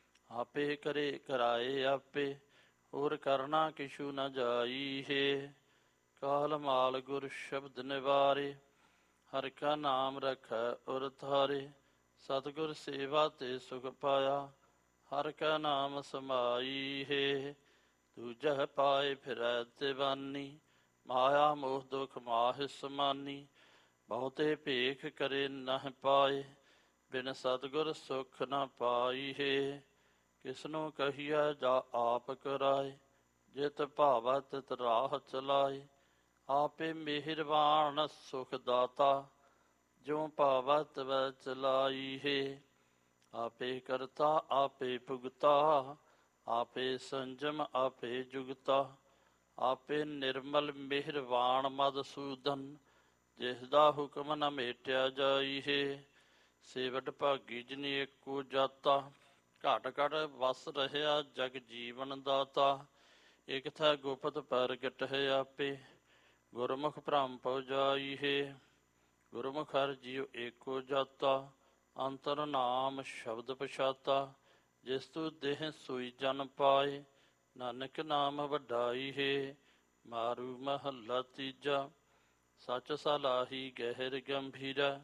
Speaker 1: ਆਪੇ ਕਰੇ ਕਰਾਏ ਆਪੇ, ਹੋਰ ਕਰਨਾ ਕਿਛੂ ਨ ਜਾਈ ਹੈ। ਕਾਲ ਮਾਲ ਗੁਰ ਸ਼ਬਦ ਨਿਵਾਰੇ, ਹਰਿ ਕਾ ਨਾਮ ਰਖੈ ਉਰ ਧਾਰੇ। ਸਤਿਗੁਰ ਸੇਵਾ ਤੇ ਸੁਖ ਪਾਇਆ, ਹਰਿ ਕਾ ਨਾਮ ਸਮਾਈ ਹੈ। ਦੂਜਹਿ ਪਾਏ ਫਿਰੈ ਦੀਵਾਨੀ, ਮਾਇਆ ਮੋਹ ਦੁਖ ਮਾਹਿ ਸਮਾਨੀ। ਬਹੁਤੇ ਭੇਖ ਕਰੇ ਨਹਿ ਪਾਏ, ਬਿਨ ਸਤਿਗੁਰ ਸੁਖ ਨ ਪਾਈ ਹੈ। ਕਿਸਨੂੰ ਕਹੀਐ ਜਾ ਆਪ ਕਰਾਏ, ਜਿਤ ਭਾਵੈ ਤਿਤ ਰਾਹ ਚਲਾਏ। ਆਪੇ ਮਿਹਰਬਾਨ ਸੁਖ ਦਾਤਾ, ਜਿਉ ਭਾਵੈ ਤਿਵੈ ਚਲਾਈ ਹੈ। ਆਪੇ ਕਰਤਾ ਆਪੇ ਭੁਗਤਾ, ਆਪੇ ਸੰਜਮ ਆਪੇ ਜੁਗਤਾ। ਆਪੇ ਨਿਰਮਲ ਮਿਹਰਬਾਨ ਮਧਸੂਦਨ, ਜਿਸ ਦਾ ਹੁਕਮ ਨ ਮੇਟਿਆ ਜਾਈ ਹੈ। ਸੇਵਟ ਭਾਗੀ ਜਿਨੀ ਏਕੋ ਜਾਤਾ, ਘਟ ਘਟ ਵਸ ਰਹਿਆ ਜਗ ਜੀਵਨ ਦਾਤਾ। ਇਕ ਥੈ ਗੁਪਤ ਪ੍ਰਗਟ ਹੈ ਆਪੇ, ਗੁਰਮੁਖ ਭ੍ਰਮ ਪਉ ਜਾਈ ਹੈ। ਗੁਰਮੁਖ ਹਰਿ ਜੀਉ ਏਕੋ ਜਾਤਾ, ਅੰਤਰ ਨਾਮ ਸ਼ਬਦ ਪਛਾਤਾ। ਜਿਸ ਤੂ ਦੇਹ ਸੋਈ ਜਨ ਪਾਏ, ਨਾਨਕ ਨਾਮ ਵਡਾਈ ਹੈ। ਮਾਰੂ ਮਹੱਲਾ ਤੀਜਾ। ਸਚ ਸਲਾਹੀ ਗਹਿਰ ਗੰਭੀਰਾ,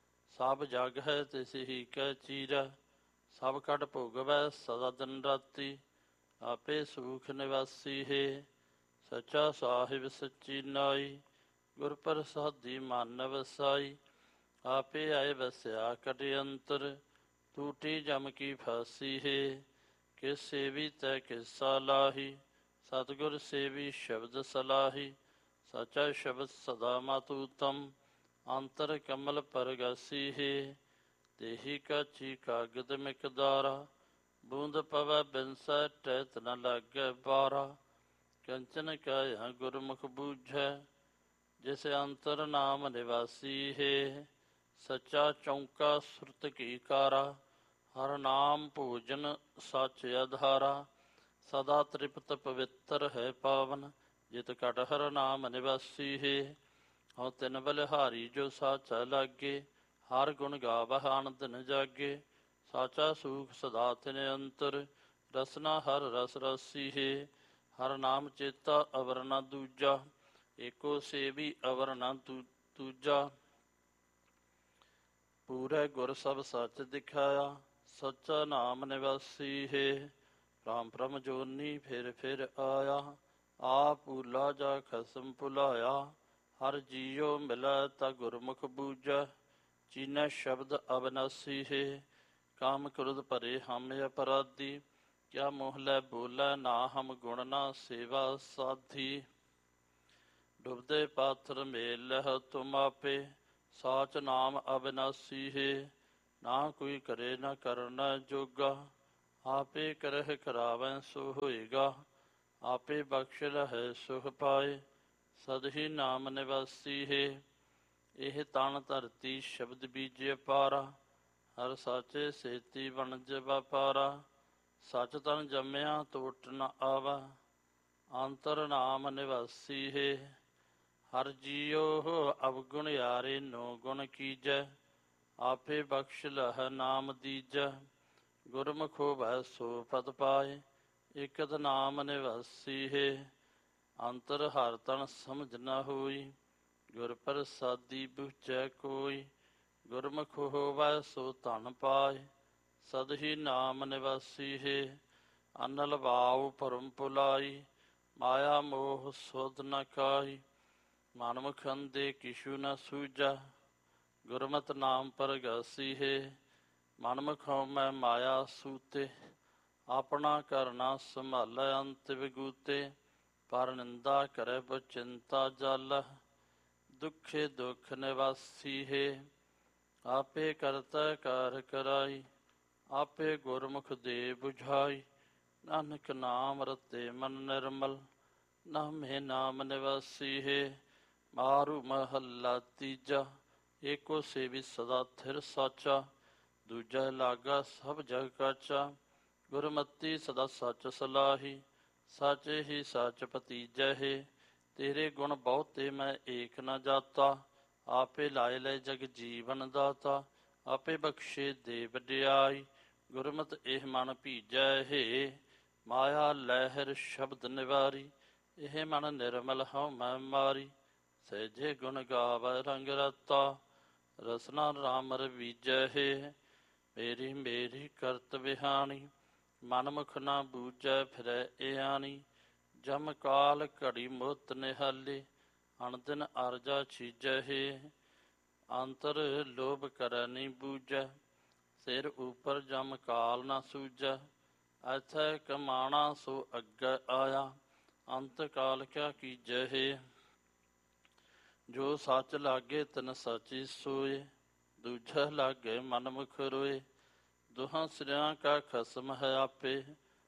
Speaker 1: ਸਭ ਜਗ ਹੈ ਤਿਸ ਹੀ ਕੈ ਚੀਰਾ। ਸਭ ਕਟ ਭੋਗਵੈ ਸਦਾ ਦਿਨ ਰਾਤੀ, ਆਪੇ ਸੂਖ ਨਿਵਾਸੀ ਹੈ। ਸੱਚਾ ਸਾਹਿਬ ਸੱਚੀ ਨਾਈ, ਗੁਰ ਪ੍ਰਸਾਦੀ ਮਨ ਵਸਾਈ। ਆਪੇ ਆਏ ਵਸਿਆ ਕਟ ਅੰਤਰ, ਟੂਟੀ ਜਮ ਕੀ ਫਾਸੀ ਹੈ। ਕਿਸ ਸੇਵੀ ਤੈ ਕਿਸ ਸਲਾਹੀ, ਸਤਿਗੁਰ ਸੇਵੀ ਸ਼ਬਦ ਸਲਾਹੀ। ਸਚਾ ਸ਼ਬਦ ਸਦਾ ਮਤ ਉਤਮ, ਅੰਤਰ ਕਮਲ ਪਰਗਾਸੀ ਹੈ। ਦੇਹੀ ਕਾਚੀ ਕਾਗਦ ਮਿਕਦਾਰਾ, ਬੂੰਦ ਪਵੈ ਬਿਨਸੈ ਟਹਿਤ ਨ ਲਾਗੈ ਬਾਰਾ। ਕੰਚਨ ਕਾਇਆ ਗੁਰਮੁਖ ਬੂਝੈ, ਜਿਸ ਅੰਤਰ ਨਾਮ ਨਿਵਾਸੀ ਹੈ। ਸੱਚਾ ਚੌਂਕਾ ਸੁਰਤ ਕੀ ਕਾਰਾ, ਹਰ ਨਾਮ ਭੋਜਨ ਸੱਚ ਆਧਾਰਾ। ਸਦਾ ਤ੍ਰਿਪਤ ਪਵਿੱਤਰ ਹੈ ਪਾਵਨ, ਜਿਤ ਘਟ ਹਰ ਨਾਮ ਨਿਵਾਸੀ ਹੈ। ਹਉ ਤਿਨ ਬਲਿਹਾਰੀ ਜੋ ਸਾਚਾ ਲਾਗੇ, ਹਰ ਗੁਣ ਗਾਵਹਿ ਆਨੰਦ ਨ ਜਾਗੇ। ਸਾਚਾ ਸੂਖ ਸਦਾ ਤਿਨ ਅੰਤਰ, ਰਸਨਾ ਹਰ ਰਸ ਰਾਸੀ ਹੈ। ਹਰ ਨਾਮ ਚੇਤਾ ਅਵਰ ਨ ਦੂਜਾ, ਏਕੋ ਸੇਵੀ ਅਵਰ ਨ ਦੂਜਾ। ਪੂਰੇ ਗੁਰ ਸਭ ਸੱਚ ਦਿਖਾਇਆ, ਸੱਚਾ ਨਾਮ ਨਿਵਾਸੀ ਹੈ। ਭ੍ਰਮ ਭ੍ਰਮ ਜੋਨੀ ਫਿਰ ਫਿਰ ਆਇਆ, ਆਪ ਭੂਲਾ ਜਾ ਖਸਮ ਭੁਲਾਇਆ। ਹਰ ਜੀਉ ਮਿਲੈ ਤਾ ਗੁਰਮੁਖ ਬੂਝੈ, ਚੀਨੈ ਸ਼ਬਦ ਅਬਨਾਸੀ ਹੈ। ਕਾਮ ਕ੍ਰੋਧ ਭਰੇ ਹਮ ਅਪਰਾਧੀ, ਕਿਆ ਮੋਹ ਲੈ ਬੋਲੈ ਨਾ ਹਮ ਗੁਣ ਨਾ ਸੇਵਾ ਸਾਧੀ। ਡੁਬਦੇ ਪਾਥਰ ਮੇਲ ਲਹਿ ਤੁਮ ਆਪੇ, ਸਾਚ ਨਾਮ ਅਬਿਨਾਸੀ ਹੈ। ਨਾ ਕੋਈ ਕਰੇ ਨਾ ਕਰਨਾ ਜੋਗਾ, ਆਪੇ ਕਰਹਿ ਕਰਾਵੈ ਸੋ ਹੋਏਗਾ। ਆਪੇ ਬਖਸ਼ ਲਹੈ ਸੁਖ ਪਾਏ, ਸਦ ਹੀ ਨਾਮ ਨਿਵਾਸੀ ਹੈ। ਇਹ ਤਨ ਧਰਤੀ ਸ਼ਬਦ ਬੀਜੇ ਪਾਰਾ, ਹਰ ਸਾਚੇ ਸੇਤੀ ਵਣਜ ਵਪਾਰਾ। ਸਚ ਤਨ ਜੰਮਿਆ ਟੋਟ ਨ ਆਵੈ, ਅੰਤਰ ਨਾਮ ਨਿਵਾਸੀ ਹੈ। ਹਰ ਜੀਉ ਅਵਗੁਣ ਯਾਰੇ ਨੋ ਗੁਣ ਕੀਜੈ, ਆਪੇ ਬਖਸ਼ ਲਹੈ ਨਾਮ ਦੀਜੈ। ਗੁਰਮੁਖ ਹੋਵੈ ਸੋ ਪਦ ਪਾਏ, ਇਕਤ ਨਾਮ ਨਿਵਾਸੀ ਹੈ। ਅੰਤਰ ਹਰ ਤਨ ਸਮਝ ਨ ਹੋਈ, ਗੁਰ ਪ੍ਰਸਾਦੀ ਬੁਝੈ ਕੋਈ। ਗੁਰਮੁਖ ਹੋਵੈ ਸੋ ਧਨ ਪਾਏ, ਸਦ ਹੀ ਨਾਮ ਨਿਵਾਸੀ ਹੈ। ਅਨਲ ਭਾਉ ਭਰਮ ਭੁਲਾਈ, ਮਾਇਆ ਮੋਹ ਸੁਧ ਨ ਕਾਈ। ਮਨਮੁਖ ਅੰਧੇ ਕਿਛੂ ਨ ਸੂਝੈ, ਗੁਰਮਤਿ ਨਾਮ ਪਰਗਾਸੀ ਹੈ। ਮਨਮੁਖ ਹਉਮੈ ਮਾਇਆ ਸੂਤੇ, ਆਪਣਾ ਕਰਨਾ ਸੰਭਾਲੈ ਅੰਤ ਵਿਗੂਤੇ, ਪਰ ਨਿੰਦਾ ਕਰੇ ਬਚਿੰਤਾ ਜਲ। ਦੁਖੇ ਦੁਖ ਨਿਵਾਸੀ ਹੈ, ਆਪੇ ਕਰਤਾ ਕਾਰ ਕਰਾਈ, ਆਪੇ ਗੁਰਮੁਖ ਦੇ ਬੁਝਾਈ। ਨਾਨਕ ਨਾਮ ਰਤੇ ਮਨ ਨਿਰਮਲ, ਨਾਮੇ ਨਾਮ ਨਿਵਾਸੀ ਹੈ। ਮਾਰੂ ਮਹੱਲਾ ਤੀਜਾ, ਏਕੋ ਸੇਵੀ ਸਦਾ ਥਿਰ ਸਾਚਾ, ਦੂਜਾ ਲਾਗਾ ਸਭ ਜਗ ਕਾਚਾ। ਗੁਰਮਤੀ ਸਦਾ ਸੱਚ ਸਲਾਹੀ, ਸਾਚੇ ਹੀ ਸੱਚ ਭਤੀਜੈ ਹੈ। ਤੇਰੇ ਗੁਣ ਬਹੁਤੇ ਮੈਂ ਏਕ ਨ ਜਾਤਾ, ਆਪੇ ਲਾਏ ਲੈ ਜਗ ਜੀਵਨ ਦਾਤਾ। ਆਪੇ ਬਖਸ਼ੇ ਦੇ ਵਡਿਆਈ, ਗੁਰਮਤਿ ਇਹ ਮਨ ਭੀਜੈ ਹੈ। ਮਾਇਆ ਲਹਿਰ ਸ਼ਬਦ ਨਿਵਾਰੀ, ਇਹ ਮਨ ਨਿਰਮਲ ਹਉ ਮੈਂ ਮਾਰੀ। ਸਹਿਜੇ ਗੁਣ ਗਾਵੈ ਰੰਗ ਰਤਾ, ਰਸਨਾ ਰਾਮ ਰਵੀਜੈ ਹੈ। ਮੇਰੀ ਮੇਰੀ ਕਰਤ ਵਿਹਾਣੀ, ਮਨ ਮੁਖ ਨਾ ਬੂਝੈ ਫਿਰੈ ਇਆਣੀ। ਜਮ ਕਾਲ ਘੜੀ ਮੁੱਤ ਨਿਹਾਲੀ, ਅਣਦਿਨ ਅਰਜਾ ਛੀਜੈ ਹੈ। ਅੰਤਰ ਲੋਭ ਕਰੈ ਨੀ ਬੂਝੈ, ਸਿਰ ਉਪਰ ਜਮ ਕਾਲ ਨਾ ਸੂਝੈ। ਐਥੈ ਕਮਾਣਾ ਸੋ ਅੱਗੇ ਆਇਆ, ਅੰਤ ਕਾਲ ਕਿਆ ਕੀਜੈ ਹੈ। ਜੋ ਸੱਚ ਲਾਗੇ ਤਿਨ ਸਚੀ ਸੋਏ, ਦੂਜਾ ਲਾਗੇ ਮਨ ਮੁਖ ਰੋਏ। ਦੁਹਾਂ ਸਿਰਿਆਂ ਕਾ ਖਸਮ ਹੈ ਆਪੇ,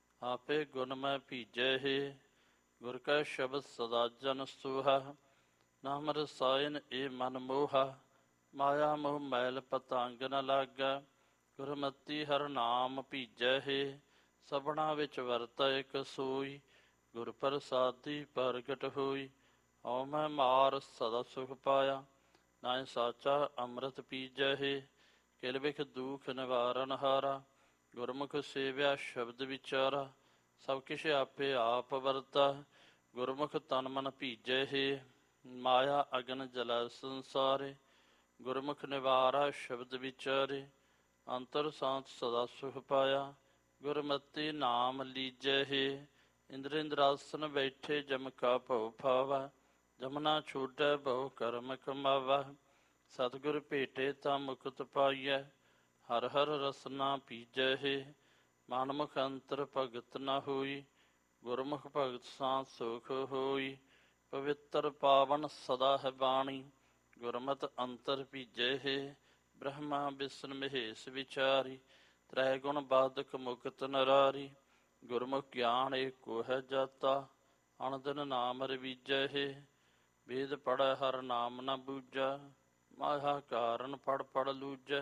Speaker 1: ਆਪੇ ਗੁਣ ਮੈਂ ਭੀਜੈ ਹੈ। ਗੁਰ ਕਾ ਸ਼ਬਦ ਸਦਾ ਜਨ ਸੋਹਾ, ਨਾਮ ਰਸਾਇਨ ਇਹ ਮਨ ਮੋਹਾ। ਮਾਇਆ ਮੋਹ ਮੈਲ ਪਤੰਗ ਨ ਲਾਗੈ, ਗੁਰਮਤੀ ਹਰ ਨਾਮ ਭੀਜੈ ਹੈ। ਸਭਨਾ ਵਿੱਚ ਵਰਤੈ ਇਕ ਸੋਈ, ਗੁਰ ਪ੍ਰਸਾਦੀ ਪ੍ਰਗਟ ਹੋਈ। ਹਉ ਮੈਂ ਮਾਰ ਸਦਾ ਸੁਖ ਪਾਇਆ, ਨਾਇ ਸਾਚਾ ਅੰਮ੍ਰਿਤ ਪੀਜੈ ਹੈ। ਕਿਲ ਬਿਖ ਦੂਖ ਨਿਵਾਰਨ ਹਾਰਾ, ਗੁਰਮੁਖ ਸੇਵਿਆ ਸ਼ਬਦ ਵਿਚਾਰਾ। ਸਭ ਕਿਛ ਆਪੇ ਆਪ ਵਰਤਾ, ਗੁਰਮੁਖ ਤਨ ਮਨ ਭੀਜੈ ਹੈ। ਮਾਇਆ ਅਗਨ ਜਲੈ ਸੰਸਾਰੇ, ਗੁਰਮੁਖ ਨਿਵਾਰਾ ਸ਼ਬਦ ਵਿਚਾਰੇ। ਅੰਤਰ ਸਾਂਤ ਸਦਾ ਸੁਖ ਪਾਇਆ, ਗੁਰਮਤੀ ਨਾਮ ਲੀਜੈ ਹੈ। ਇੰਦਰ ਇੰਦਰਾਸਨ ਬੈਠੇ ਜਮ ਕਾ ਭਉ ਫਾਵਾ, ਜਮਨਾ ਛੂਟੈ ਬਹੁ ਕਰਮ ਕਮਾਵਾ। ਸਤਿਗੁਰ ਭੇਟੇ ਤਾਂ ਮੁਕਤ ਪਾਈਐ, ਹਰ ਹਰ ਰਸਨਾ ਪੀਜੈ ਹੈ। ਮਨਮੁਖ ਅੰਤਰ ਭਗਤ ਨ ਹੋਈ, ਗੁਰਮੁਖ ਭਗਤ ਸਾਂ ਸੁਖ ਹੋਈ। ਪਵਿੱਤਰ ਪਾਵਨ ਸਦਾ ਹੈ ਬਾਣੀ, ਗੁਰਮਤਿ ਅੰਤਰ ਭੀਜੈ ਹੈ। ਬ੍ਰਹਮਾ ਵਿਸ਼ਨ ਮਹੇਸ਼ ਵਿਚਾਰੀ, ਤ੍ਰੈ ਗੁਣ ਬਾਧਕ ਮੁਕਤ ਨਰਾਰੀ। ਗੁਰਮੁਖ ਗਿਆਨ ਏਕੋ ਹੈ ਜਾਤਾ, ਅਣਦਿਨ ਨਾਮ ਰਵੀਜੈ ਹੈ। ਵੇਦ ਪੜ੍ਹੈ ਹਰ ਨਾਮ ਨ ਬੂਝੈ, ਮਾਇਆ ਕਾਰਨ ਪੜ ਪੜ ਲੂਝੈ।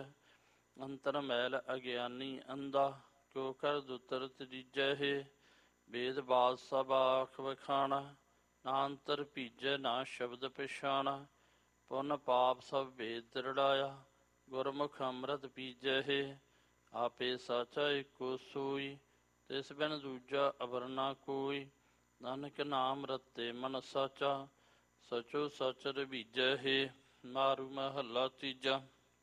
Speaker 1: ਅੰਤਰ ਮੈਲ ਅਗਿਆਨੀ ਅੰਧਾ, ਕਿਉ ਕਰ ਦੁਤਰ ਤਰੀਜੈ ਹੈ। ਵੇਦ ਬਾਦ ਸਭ ਆਖ ਵਖਾਣਾ, ਨਾ ਅੰਤਰ ਭੀਜੈ ਨਾ ਸ਼ਬਦ ਪਛਾਣਾ। ਪੁੰਨ ਪਾਪ ਸਭ ਭੇਦ ਦ੍ਰਿੜਾਇਆ, ਗੁਰਮੁਖ ਅੰਮ੍ਰਿਤ ਪੀਜੈ ਹੈ। ਆਪੇ ਸਾਚਾ ਏਕੋ ਸੋਈ, ਤਿਸ ਬਿਨ ਦੂਜਾ ਅਵਰ ਨਾ ਕੋਈ। ਨਾਨਕ ਨਾਮ ਰਤੇ ਮਨ ਸਾਚਾ, ਸਚੋ ਸਚ ਰਵੀਜੈ ਹੈ। ਮਾਰੂ ਮਹੱਲਾ ਤੀਜਾ,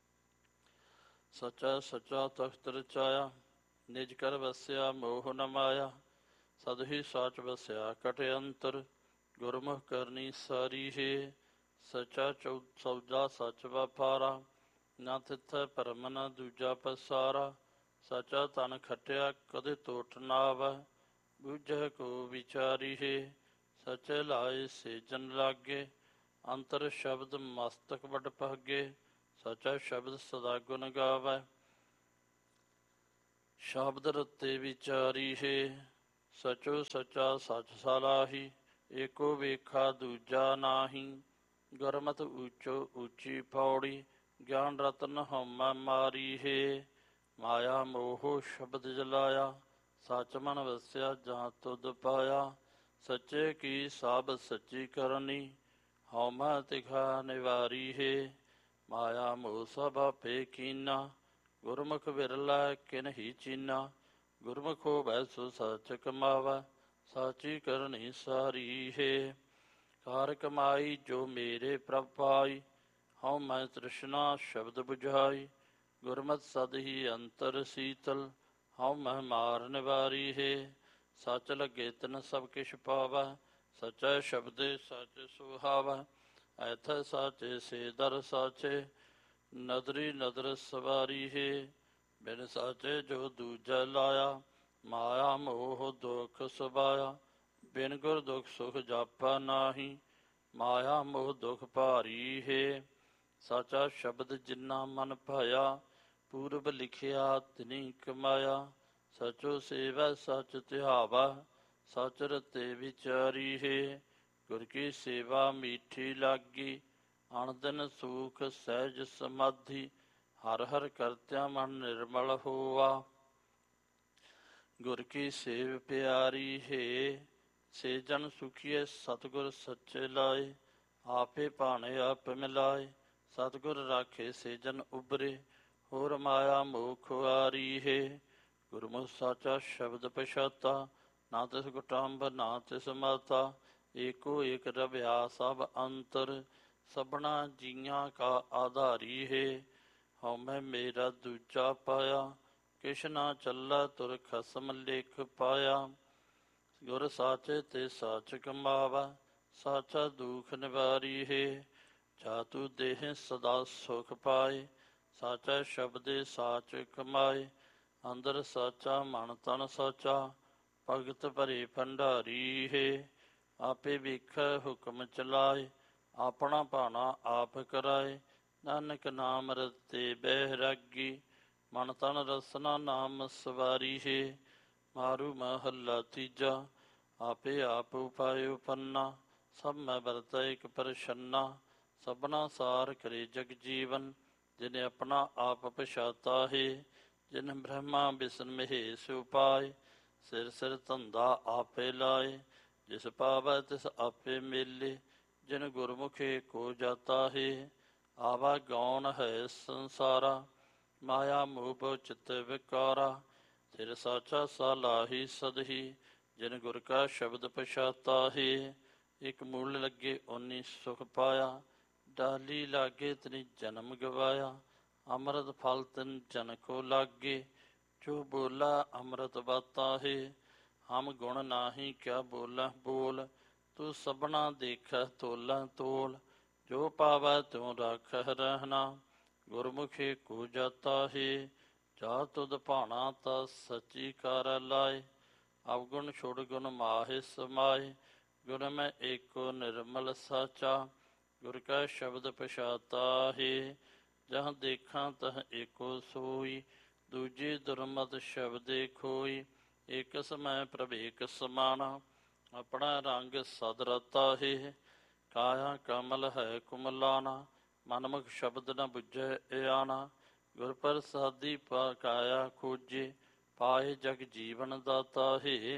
Speaker 1: ਸਚਾ ਸਚਾ ਤਖਤ ਰਚਾਇਆ, ਨਿਜ ਕਰ ਵਸਿਆ ਮੋਹ ਨ ਮਾਇਆ। ਸਦ ਹੀ ਸਾਚ ਵਸਿਆ ਕਟ ਅੰਤਰ, ਗੁਰਮੁਖ ਕਰਨੀ ਸਾਰੀ ਹੈ। ਸਚਾ ਚੌ ਸੌਦਾ ਸਚ ਵਪਾਰਾ, ਨਾ ਤਿੱਥੈ ਭਰਮ ਨ ਦੂਜਾ ਪਸਾਰਾ। ਸਚਾ ਧਨ ਖਟਿਆ ਕਦੇ ਤੋਟ ਨਾ ਆਵੈ, ਬੂਝੈ ਕੋ ਵਿਚਾਰੀ ਹੈ। ਸਚੇ ਲਾਏ ਸੇ ਜਨ ਲਾਗੇ, ਅੰਤਰ ਸ਼ਬਦ ਮਸਤਕ ਵਡ ਭਾਗੇ। ਸਚਾ ਸ਼ਬਦ ਸਦਾ ਗੁਣ ਗਾਵੈ, ਸ਼ਬਦ ਰਤੇ ਵਿਚਾਰੀ ਹੈ। ਸਚੋ ਸਚਾ ਸਚ ਸਲਾਹੀ, ਏਕੋ ਵੇਖਾ ਦੂਜਾ ਨਾਹੀ। ਗੁਰਮਤਿ ਊਚੋ ਊਚੀ ਪੌੜੀ, ਗਿਆਨ ਰਤਨ ਹਉਮੈ ਮਾਰੀ ਹੈ। ਮਾਇਆ ਮੋਹ ਸ਼ਬਦ ਜਲਾਇਆ, ਸਚ ਮਨ ਵਸਿਆ ਜਾਂ ਤੁਧ ਪਾਇਆ। ਸੱਚੇ ਕੀ ਸਭ ਸੱਚੀ ਕਰਨੀ, ਹਉਮੈ ਤਿਖਾ ਨਿਵਾਰੀ ਹੈ। ਮਾਇਆ ਮੋਹ ਸਭ ਆਪੇ ਕੀਨਾ, ਗੁਰਮੁਖ ਵਿਰਲਾ ਕਿਨ ਹੀ ਚੀਨਾ। ਗੁਰਮੁਖ ਹੋਵੈ ਸੋ ਸਚ ਕਮਾਵੈ, ਸਾਚੀ ਕਰਨੀ ਸਾਰੀ ਹੈ। ਕਾਰ ਕਮਾਈ ਜੋ ਮੇਰੇ ਪ੍ਰਭ ਪਾਈ, ਹਉਮੈ ਤ੍ਰਿਸ਼ਨਾ ਸ਼ਬਦ ਬੁਝਾਈ। ਗੁਰਮਤਿ ਸਦ ਹੀ ਅੰਤਰ ਸੀਤਲ, ਹਉਮੈ ਮਾਰ ਨਿਵਾਰੀ ਹੈ। ਸਚ ਲੱਗੇ ਤਿਨ ਸਭ ਕਿਛ ਪਾਵੈ, ਸਚੈ ਸ਼ਬਦੇ ਸਚ ਸੁਹਾਵੈ। ਐਥੈ ਸਾਚੇ ਸੇ ਦਰ ਸਾਚੇ, ਨਦਰੀ ਨਦਰ ਸਵਾਰੀ ਹੈ। ਬਿਨ ਸਾਚੇ ਜੋ ਦੂਜੈ ਲਾਇਆ, ਮਾਇਆ ਮੋਹ ਦੁਖ ਸੁਭਾਇਆ, ਬਿਨ ਗੁਰ ਦੁਖ ਸੁਖ ਜਾਪਾ ਨਾਹੀ। ਮਾਇਆ ਮੋਹ ਦੁਖ ਭਾਰੀ ਹੈ, ਸਾਚਾ ਸ਼ਬਦ ਜਿਨਾ ਮਨ ਭਾਇਆ। ਪੂਰਬ ਲਿਖਿਆ ਤਿਨੀ ਕਮਾਇਆ, ਸਚੋ ਸੇਵੈ ਸਚ ਧਿਆਵਾ। ਸਚ ਰਤੇ ਵਿਚਾਰੀ ਹੈ, ਗੁਰ ਕੀ ਸੇਵਾ ਮੀਠੀ ਲਾਗੀ। ਅਣਦਿਨ ਸੂਖ ਸਹਿਜ ਸਮਾਧੀ, ਹਰ ਹਰ ਕਰਤਿਆ ਮਨ ਨਿਰਮਲ ਹੋਆ। ਗੁਰ ਕੀ ਸੇਵ ਪਿਆਰੀ ਹੈ, ਸੇ ਜਨ ਸੁਖੀਏ ਸਤਿਗੁਰ ਸੱਚੇ ਲਾਏ। ਆਪੇ ਭਾਣੇ ਆਪ ਮਿਲਾਏ, ਸਤਿਗੁਰ ਰਾਖੇ ਸੇ ਜਨ ਉਬਰੇ। ਹੋਰ ਮਾਇਆ ਮੋਹ ਖੁਆਰੀ ਹੈ, ਗੁਰਮੁਖ ਸਾਚਾ ਸ਼ਬਦ ਪਛਾਤਾ। ਨਾ ਤਿਸ ਕੁਟੰਬ ਨਾ ਤਿਸ ਮਾਤਾ, ਏਕੋ ਏਕ ਰਵਿਆ ਸਭ ਅੰਤਰ। ਸਭਨਾ ਜੀਆਂ ਕਾ ਆਧਾਰੀ ਹੈ, ਹਉਮੈ ਮੇਰਾ ਦੂਜਾ ਪਾਇਆ। ਕਿਛ ਨਾ ਚੱਲਾ ਤੁਰ ਖਸਮ ਲੇਖ ਪਾਇਆ। ਗੁਰ ਸਾਚੇ ਤੇ ਸਾਚ ਕਮਾਵਾ, ਸਾਚਾ ਦੁਖ ਨਿਵਾਰੀ ਹੈ। ਜਾਤੂ ਦੇਹ ਸਦਾ ਸੁਖ ਪਾਏ, ਸਾਚਾ ਸ਼ਬਦੇ ਸਾਚ ਕਮਾਏ। ਅੰਦਰ ਸਾਚਾ ਮਨ ਤਨ ਸਾਚਾ, ਭਗਤ ਭਰੇ ਭੰਡਾਰੀ ਹੈ। ਆਪੇ ਵੇਖੈ ਹੁਕਮ ਚਲਾਏ, ਆਪਣਾ ਭਾਣਾ ਆਪ ਕਰਾਏ। ਨਾਨਕ ਨਾਮ ਰਤੇ ਬਹਿਰਾਗੀ, ਮਨ ਤਨ ਰਸਨਾ ਨਾਮ ਸਵਾਰੀ ਹੈ। ਮਾਰੂ ਮਹੱਲਾ ਤੀਜਾ, ਆਪੇ ਆਪ ਉਪਾਇ ਪੰਨਾ। ਸਭ ਮੈਂ ਵਰਤੈ ਇਕ ਪ੍ਰਛੰਨਾ, ਸਭਨਾ ਸਾਰ ਕਰੇ ਜਗ ਜੀਵਨ। ਜਿਨੇ ਆਪਣਾ ਆਪ ਪਛਾਤਾ ਹੈ, ਜਿਨ ਬ੍ਰਹਮਾ ਵਿਸ਼ਨ ਮਹੇਸ਼ ਉਪਾਏ। ਸਿਰ ਸਿਰ ਧੰਦਾ ਆਪੇ ਲਾਏ, ਜਿਸ ਪਾਵੈ ਤਿਸ ਆਪੇ ਮੇਲੇ। ਜਿਨ ਗੁਰਮੁਖੇ ਕੋ ਜਾਤਾ ਹੈ, ਆਵਾ ਗੌਣ ਹੈ ਸੰਸਾਰਾ। ਮਾਇਆ ਮੋਹ ਬਹੁ ਚਿਤ ਵਿਕਾਰਾ, ਸਿਰ ਸਾਚਾ ਸਾਲਾਹੀ ਸਦਹੀ। ਜਿਨ ਗੁਰ ਕਾ ਸ਼ਬਦ ਪਛਾਤਾ ਹੈ, ਇਕ ਮੂਲ ਲੱਗੇ ਓਨੀ ਸੁਖ ਪਾਇਆ। ਡਾਲੀ ਲਾਗੇ ਤਿਨੀ ਜਨਮ ਗਵਾਇਆ, ਅੰਮ੍ਰਿਤ ਫਲ ਤਿਨ ਜਨ ਕੋ ਲਾਗੇ। ਜੋ ਬੋਲਾ ਅੰਮ੍ਰਿਤ ਬਾਤਾ ਹੈ, ਹਮ ਗੁਣ ਨਾਹੀ ਕਿਆ ਬੋਲਾ ਬੋਲ। ਤੂੰ ਸਭਨਾ ਦੇਖੈ ਤੋਲਾ ਤੋਲ, ਜੋ ਪਾਵੈ ਤਿਉ ਰਾਖਹਿ ਰਹਿਣਾ। ਗੁਰਮੁਖੇ ਕੋ ਜਾਤਾ ਹੈ, ਜਾ ਤੁਧ ਭਾਣਾ ਤਾ ਸਚੀ ਕਾਰ ਲਾਏ। ਅਵਗੁਣ ਛੁੜ ਗੁਣ ਮਾਹਿ ਸਮਾਏ, ਗੁਰ ਮੈਂ ਏਕੋ ਨਿਰਮਲ ਸਾਚਾ। ਗੁਰ ਕਾ ਸ਼ਬਦ ਪਛਾਤਾ ਹੈ, ਜਹ ਦੇਖਾਂ ਤਹ ਏਕੋ ਸੋਈ। ਦੂਜੀ ਦੁਰਮਤ ਸ਼ਬਦੇ ਖੋਈ, ਇਕ ਸਮੈ ਪ੍ਰਭ ਏਕ ਸਮਾਨਾ। ਆਪਣਾ ਰੰਗ ਸਦ ਰਤਾ ਹੈ, ਕਾਇਆ ਕਮਲ ਹੈ ਕੁਮਲਾਨਾ। ਮਨਮੁਖ ਸ਼ਬਦ ਨ ਬੁੱਝੈ ਇਆਣਾ, ਗੁਰ ਪ੍ਰਸਾਦੀ ਪਾ ਕਾਇਆ ਖੋਜੇ। ਪਾਏ ਜਗ ਜੀਵਨ ਦਾਤਾ ਹੈ,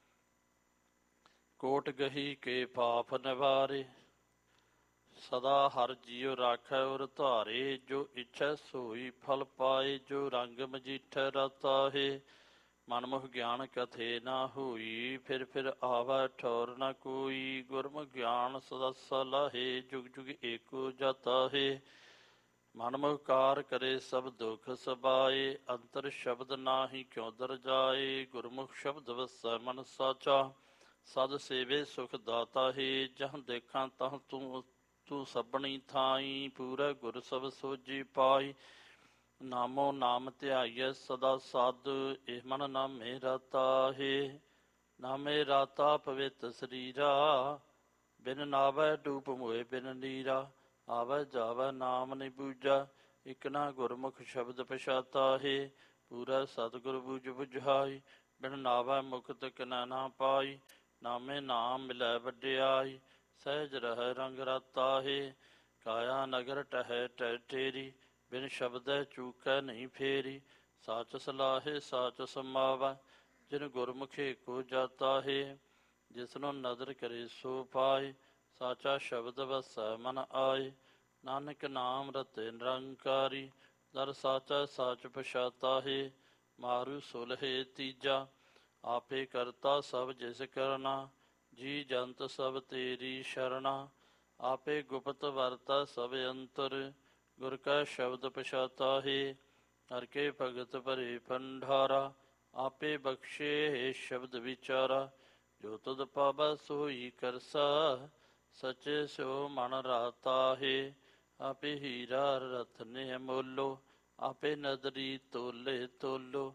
Speaker 1: ਕੋਟ ਗਹੀ ਕੇ ਪਾਪ ਨਿਵਾਰੇ। ਸਦਾ ਹਰ ਜੀਉ ਰਾਖੈ ਉਰ ਧਾਰੇ, ਜੋ ਇੱਛੈ ਸੋਈ ਫਲ ਪਾਏ। ਜੋ ਰੰਗ ਮਜੀਠੈ ਰਤਾ ਹੈ, ਮਨਮੁਖ ਗਿਆਨ ਕਥੇ ਨਾ ਹੋਈ। ਫਿਰ ਫਿਰ ਆਵੈ ਠੌਰ ਨ ਕੋਈ, ਗੁਰਮੁਖ ਗਿਆਨ ਸਦਾ ਸਲਾਹੇ। ਜੁਗ ਜੁਗ ਏਕੋ ਜਾਤਾ ਹੈ, ਮਨਮੁਖ ਕਾਰ ਕਰੇ ਸਭ ਦੁਖ ਸਬਾਏ। ਅੰਤਰ ਸ਼ਬਦ ਨਾਹੀ ਕਿਉ ਦਰ ਜਾਏ, ਗੁਰਮੁਖ ਸ਼ਬਦ ਵਸੈ ਮਨ ਸਾਚਾ। ਸਦ ਸੇਵੇ ਸੁਖ ਦਾਤਾ ਹੈ, ਜਹ ਦੇਖਾਂ ਤਹ ਤੂੰ ਤੂੰ ਸਭਨੀ ਥਾਈ। ਪੂਰਾ ਗੁਰ ਸਭ ਸੋਝੀ ਪਾਈ, ਨਾਮੋ ਨਾਮ ਧਿਆਈਐ ਸਦਾ ਸਦ। ਇਹ ਮਨ ਨਾਮੇ ਰਾਤਾ ਹੈ, ਨਾਮੇ ਰਾਤਾ ਪਵਿੱਤ ਸਰੀਰਾ। ਬਿਨ ਨਾਵੈ ਡੂਬ ਮੋਏ ਬਿਨ ਨੀਰਾ, ਆਵੈ ਜਾਵੈ ਨਾਮ ਨਿ ਬੂਝਾ। ਇਕ ਨਾ ਗੁਰਮੁਖ ਸ਼ਬਦ ਪਛਾਤਾ ਹੈ, ਪੂਰਾ ਸਤਿਗੁਰ ਬੁਝ ਬੁਝਾਈ। ਬਿਨ ਨਾਵੈ ਮੁਕਤ ਕਿਨੈ ਨਾ ਪਾਈ, ਨਾਮੇ ਨਾਮ ਮਿਲੈ ਵਡਿਆਈ। ਸਹਿਜ ਰਹਿ ਰੰਗ ਰਾਤਾ ਹੈ, ਕਾਇਆ ਨਗਰ ਟਹੈ ਟੈ ਟੇਰੀ। ਬਿਨ ਸ਼ਬਦੈ ਚੂਕੈ ਨਹੀਂ ਫੇਰੀ, ਸਾਚ ਸਲਾਹੇ ਸਾਚ ਸਮਾਵੈ। ਜਿਨ ਗੁਰਮੁਖੇ ਕੋ ਜਾਤਾ ਹੈ, ਜਿਸਨੂੰ ਨਦਰ ਕਰੇ ਸੋ ਪਾਏ। ਸਾਚਾ ਸ਼ਬਦ ਵਸੈ ਮਨ ਆਏ, ਨਾਨਕ ਨਾਮ ਰਤੇ ਨਿਰੰਕਾਰੀ। ਦਰ ਸਾਚਾ ਸਾਚ ਪਛਾਤਾ ਹੈ, ਮਾਰੂ ਸੁਲਹੇ ਤੀਜਾ। ਆਪੇ ਕਰਤਾ ਸਭ ਜਿਸ ਕਰਨਾ, ਜੀ ਜੰਤ ਸਭ ਤੇਰੀ ਸ਼ਰਣਾ। ਆਪੇ ਗੁਪਤ ਵਰਤਾ ਸਭ ਅੰਤਰ, ਗੁਰ ਕਾ ਸ਼ਬਦ ਪਛਾਤਾ ਹੈ। ਹਰਿ ਕੇ ਭਗਤ ਭਰੇ ਭੰਡਾਰਾ, ਆਪੇ ਬਖਸ਼ੇ ਸ਼ਬਦ ਵਿਚਾਰਾ। ਜੋ ਤੁਧ ਪਾਵੈ ਸੋਈ ਕਰਸਾ, ਸਚੇ ਸਿਉ ਮਨ ਰਾਤਾ ਹੈ। ਆਪੇ ਹੀਰਾ ਰਤਨ ਅਮੋਲੋ, ਆਪੇ ਨਦਰੀ ਤੋਲੇ ਤੋਲੋ।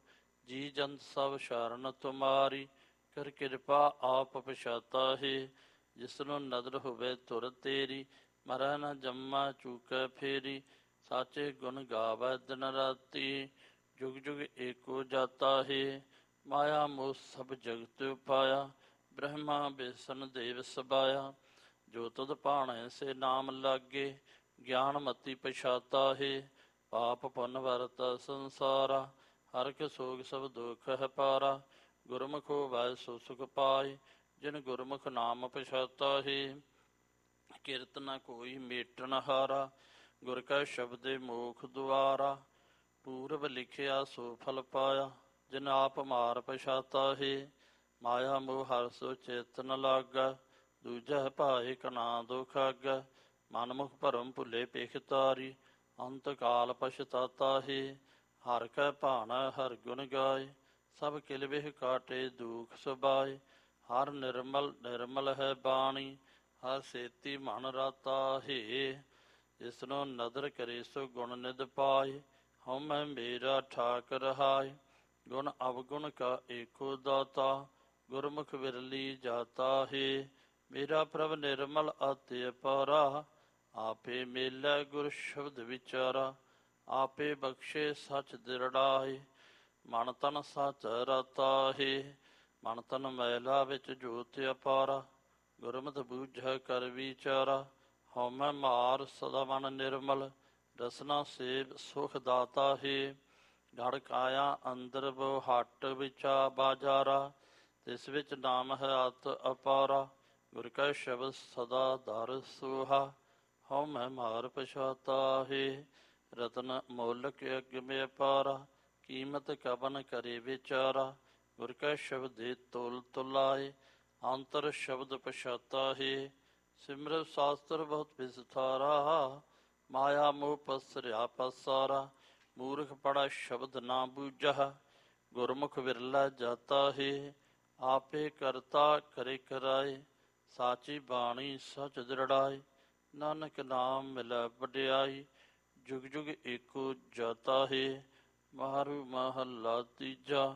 Speaker 1: ਜੀ ਜੰਤ ਸਭ ਸ਼ਰਨ ਤੁਮਾਰੀ, ਕਰ ਕਿਰਪਾ ਆਪ ਪਛਾਤਾ ਹੈ। ਜਿਸਨੂੰ ਨਦਰ ਹੋਵੇ ਧੁਰ ਤੇਰੀ, ਮਰੈ ਨ ਜੰਮਾ ਚੂਕੈ ਫੇਰੀ। ਸਾਚੇ ਗੁਣ ਗਾਵੈ ਦਿਨ ਰਾਤੀ, ਜੁਗ ਜੁਗ ਏਕੋ ਜਾਤਾ ਹੈ। ਮਾਇਆ ਮੋਹ ਸਭ ਜਗਤ ਉਪਾਇਆ, ਬ੍ਰਹਮਾ ਬਿਸ਼ਨ ਦੇਵ ਸਬਾਇਆ। ਜੋ ਤੁਧ ਭਾਣੈ ਸੇ ਨਾਮ ਲਾਗੇ, ਗਿਆਨ ਮਤੀ ਪਛਾਤਾ ਹੈ। ਪਾਪ ਪੁੰਨ ਵਰਤ ਸੰਸਾਰਾ, ਹਰਿ ਸੋਗ ਸਭ ਦੁਖ ਹੈ ਪਾਰਾ। ਗੁਰਮੁਖ ਹੋਵੈ ਸੋ ਸੁਖ ਪਾਏ, ਜਿਨ ਗੁਰਮੁਖ ਨਾਮ ਪਛਾਤਾ ਹੈ। ਕਿਰਤ ਨ ਕੋਈ ਮੇਟਣ ਹਾਰਾ, ਗੁਰ ਕੈ ਸ਼ਬਦੇ ਮੋਖ ਦੁਆਰਾ। ਪੂਰਬ ਲਿਖਿਆ ਸੋ ਫਲ ਪਾਇਆ, ਜਿਨ ਆਪ ਮਾਰ ਪਛਾਤਾ ਹੈ। ਮਾਇਆ ਮੋਹ ਹਰਿ ਸੋ ਚਿਤ ਨ ਲਾਗੈ, ਦੂਜੈ ਭਾਏ ਕਨਾ ਦੁਖ ਆਗੈ। ਮਨ ਮੁਖ ਭਰਮ ਭੁੱਲੇ ਪੇਖ ਤਾਰੀ, ਅੰਤ ਕਾਲ ਪਛਤਾਤਾ ਹੈ। ਹਰਿ ਕੈ ਭਾਣੈ ਹਰਿ ਗੁਣ ਗਾਏ, ਸਭ ਕਿਲ ਬਿਹ ਕਾਟੇ ਦੁਖ ਸੁਬਾਏ। ਹਰਿ ਨਿਰਮਲ ਨਿਰਮਲ ਹੈ ਬਾਣੀ, ਹਰਿ ਸੇਤੀ ਮਨ ਰਾਤਾ ਹੈ। ਜਿਸਨੂੰ ਨਦਰ ਕਰੇ ਸੋ ਗੁਣ ਨਿਧ ਪਾਏ, ਹਉਮੈ ਮੇਰਾ ਠਾਕ ਰਹਾਏ। ਗੁਣ ਅਵਗੁਣ ਕਾ ਏਕੋ ਦਾਤਾ, ਗੁਰਮੁਖ ਵਿਰਲੀ ਜਾਤਾ ਹੈ। ਮੇਰਾ ਪ੍ਰਭ ਨਿਰਮਲ ਅਤਿ ਅਪਾਰਾ, ਆਪੇ ਮੇਲੈ ਗੁਰ ਸ਼ਬਦ ਵਿਚਾਰਾ। ਆਪੇ ਬਖਸ਼ੇ ਸਚ ਦਿਰੜਾਏ, ਮਨ ਤਨ ਸਚ ਰਾਤਾ ਹੈ। ਮਨ ਤਨ ਮੈਲਾ ਵਿੱਚ ਜੋਤ ਅਪਾਰਾ, ਗੁਰਮਤਿ ਬੂਝੈ ਕਰ ਵਿਚਾਰਾ। ਹਉਮੈ ਮਾਰ ਸਦਾ ਮਨ ਨਿਰਮਲ, ਰਸਨਾ ਸੇਵ ਸੁਖ ਦਾਤਾ ਹੈ। ਗੜ ਕਾਇਆ ਅੰਦਰ ਬੋ ਹੱਟ ਵਿਚਾ ਬਾਜਾਰਾ, ਤਿਸ ਵਿੱਚ ਨਾਮ ਹੈ ਅਤ ਅਪਾਰਾ। ਗੁਰ ਕੈ ਸ਼ਬਦ ਸਦਾ ਦਰ ਸੋਹਾ, ਹਉਮੈ ਮਾਰ ਪਛਾਤਾ ਹੈ। ਰਤਨ ਮੋਲਕ ਅਗਮ ਅਪਾਰਾ, ਕੀਮਤ ਕਬਨ ਕਰੇ ਵਿਚਾਰਾ। ਗੁਰ ਕੈ ਸ਼ਬਦੇ ਤੋਲ ਤੁਲਾਏ, ਅੰਤਰ ਸ਼ਬਦ ਪਛਾਤਾ ਹੈ। ਸਿਮਰਤ ਸ਼ਾਸਤਰ ਬਹੁਤ ਵਿਸਥਾਰਾ, ਮਾਇਆ ਮੋਹ ਪਸਰਿਆ ਪਸਾਰਾ। ਮੂਰਖ ਪੜਾ ਸ਼ਬਦ ਨਾ ਬੂਝਾ, ਗੁਰਮੁਖ ਵਿਰਲਾ ਜਾਤਾ ਹੈ। ਆਪੇ ਕਰਤਾ ਕਰੇ ਕਰਾਏ, ਸਾਚੀ ਬਾਣੀ ਸਚ ਦ੍ਰਿੜਾਏ। ਨਾਨਕ ਨਾਮ ਮਿਲੈ ਵਡਿਆਈ, ਜੁਗ ਜੁਗ ਏਕੋ ਜਾਤਾ ਹੈ। ਮਾਰੂ ਮਹੱਲਾ ਤੀਜਾ,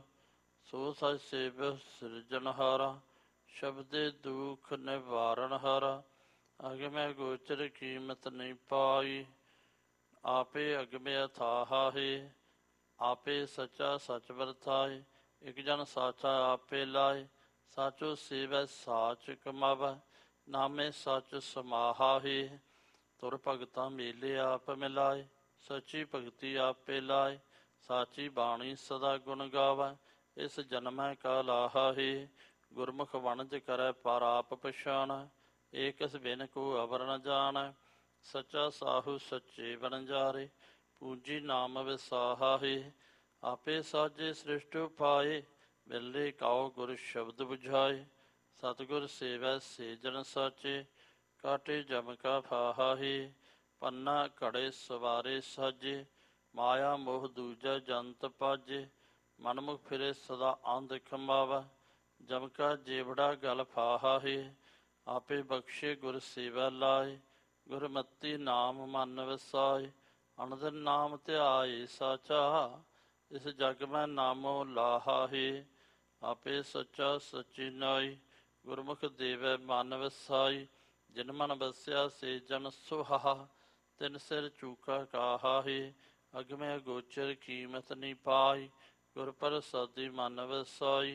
Speaker 1: ਸੋ ਸਚ ਸੇਵ ਸਿਰਜਣਹਾਰਾ, ਸ਼ਬਦੇ ਦੁਖ ਨਿਵਾਰਣ ਹਾਰਾ। ਅਗਮੈ ਗੋਚਰ ਕੀਮਤ ਨਹੀਂ ਪਾਈ, ਆਪੇ ਅਗਮੈ ਅਥਾਹਾ ਹੈ। ਆਪੇ ਸੱਚਾ ਸਚ ਵਰਤਾਏ, ਇਕ ਜਨ ਸਾਚਾ ਆਪੇ ਲਾਏ। ਸਾਚੋ ਸੇਵੈ ਸਾਚ ਕਮਾਵੈ, ਨਾਮੇ ਸਚ ਸਮਾਹਾ ਹੈ। ਤੁਰ ਭਗਤਾਂ ਮੇਲੇ ਆਪ ਮਿਲਾਏ, ਸੱਚੀ ਭਗਤੀ ਆਪੇ ਲਾਏ। ਸਾਚੀ ਬਾਣੀ ਸਦਾ ਗੁਣ ਗਾਵੈ, ਇਸ ਜਨਮੈ ਕਾ ਲਾਹਾ ਹੈ। ਗੁਰਮੁਖ ਵਣਜ ਕਰੈ ਪਰ ਆਪ ਪਛਾਣੈ, ਏਕਸ ਬਿਨ ਕੋ ਅਵਰ ਨ ਜਾਣੈ। ਸੱਚਾ ਸਾਹੂ ਸੱਚੇ ਵਣਜਾਰੇ, ਪੂਜੀ ਨਾਮ ਵਿਸਾਹਾ ਹੈ। ਆਪੇ ਸਾਜੇ ਸ੍ਰਿਸ਼ਟ ਉਪਾਏ, ਮਿਲੇ ਕਾਉ ਗੁਰ ਸ਼ਬਦ ਬੁਝਾਏ। ਸਤਿਗੁਰ ਸੇਵੈ ਸੇ ਜਨ ਸਾਚੇ, ਕਾਟੇ ਜਮ ਕਾ ਫਾਹਾ ਹੈ। ਪੰਨਾ ਘੜੇ ਸਵਾਰੇ ਸਾਜੇ, ਮਾਇਆ ਮੋਹ ਦੂਜੈ ਜੰਤ ਪਾਜੇ। ਮਨਮੁਖ ਫਿਰੇ ਸਦਾ ਅੰਧ ਖਮਾਵੈ, ਜਮ ਕਾ ਜੇਵੜਾ ਗਲ ਫਾਹਾ ਹੈ। ਆਪੇ ਬਖਸ਼ੇ ਗੁਰ ਸੇਵੈ ਲਾਏ, ਗੁਰਮਤੀ ਨਾਮ ਮਨ ਵਸਾਏ। ਅਨੰਦ ਨਾਮ ਧਿਆਏ ਸਾਚਾ, ਇਸ ਜਗ ਮੈਂ ਨਾਮੋ ਲਾਹਾ ਹੈ। ਆਪੇ ਸੱਚਾ ਸਚੀ ਨਾਈ, ਗੁਰਮੁਖ ਦੇਵੈ ਮਨ ਵਸਾਈ। ਜਿਨ ਮਨ ਵਸਿਆ ਸੇ ਜਨ ਸੁਹਾਹਾ, ਤਿਨ ਸਿਰ ਚੂਕਾ ਕਾਹਾ ਹੈ। ਅਗਮੈ ਗੋਚਰ ਕੀਮਤ ਨਹੀਂ ਪਾਈ, ਗੁਰ ਪ੍ਰਸਾਦੀ ਮਨ ਵਸਾਈ।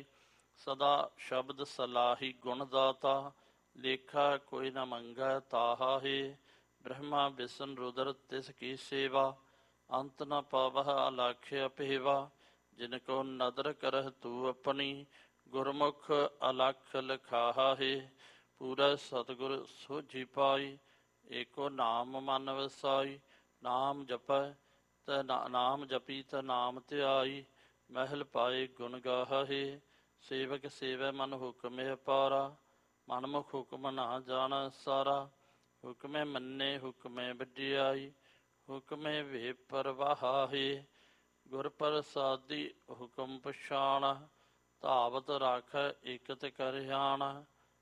Speaker 1: ਸਦਾ ਸ਼ਬਦ ਸਲਾਹੀ ਗੁਣ ਦਾਤਾ, ਲੇਖਾ ਕੋਈ ਨ ਮੰਗੈ ਤਾਹਾ ਹੈ। ਬ੍ਰਹਮਾ ਬਿਸ਼ਨ ਰੁਦਰ ਤਿਸ ਕੀ ਸੇਵਾ, ਅੰਤ ਨ ਪਾਵਹਿ ਅਲਖ ਅਪੇਵਾ। ਜਿਨ ਕੋ ਨਦਰ ਕਰਹਿ ਤੂੰ ਆਪਣੀ, ਗੁਰਮੁਖ ਅਲਖ ਲਿਖਾਹਾ ਹੈ। ਪੂਰਾ ਸਤਿਗੁਰ ਸੋਝੀ ਪਾਈ, ਏਕੋ ਨਾਮ ਮਨ ਵਸਾਈ। ਨਾਮ ਜਪੈ ਤ ਨਾਮ ਜਪੀ ਤ ਨਾਮ ਧਿਆਈ, ਮਹਿਲ ਪਾਏ ਗੁਣ ਗਾਹਾ ਹੈ। ਸੇਵਕ ਸੇਵੈ ਮਨ ਹੁਕਮ ਅਪਾਰਾ, ਮਨਮੁਖ ਹੁਕਮ ਨਾ ਜਾਣੈ ਸਾਰਾ। ਹੁਕਮੇ ਮੰਨੇ ਹੁਕਮੇ ਵਡਿਆਈ, ਹੁਕਮੇ ਵੇ ਪਰਵਾਹਾ ਹੈ। ਗੁਰ ਪ੍ਰਸਾਦੀ ਹੁਕਮ ਪਛਾਣੈ, ਧਾਵਤ ਰਾਖੈ ਏਕਤ ਕਰਿਆਣੈ।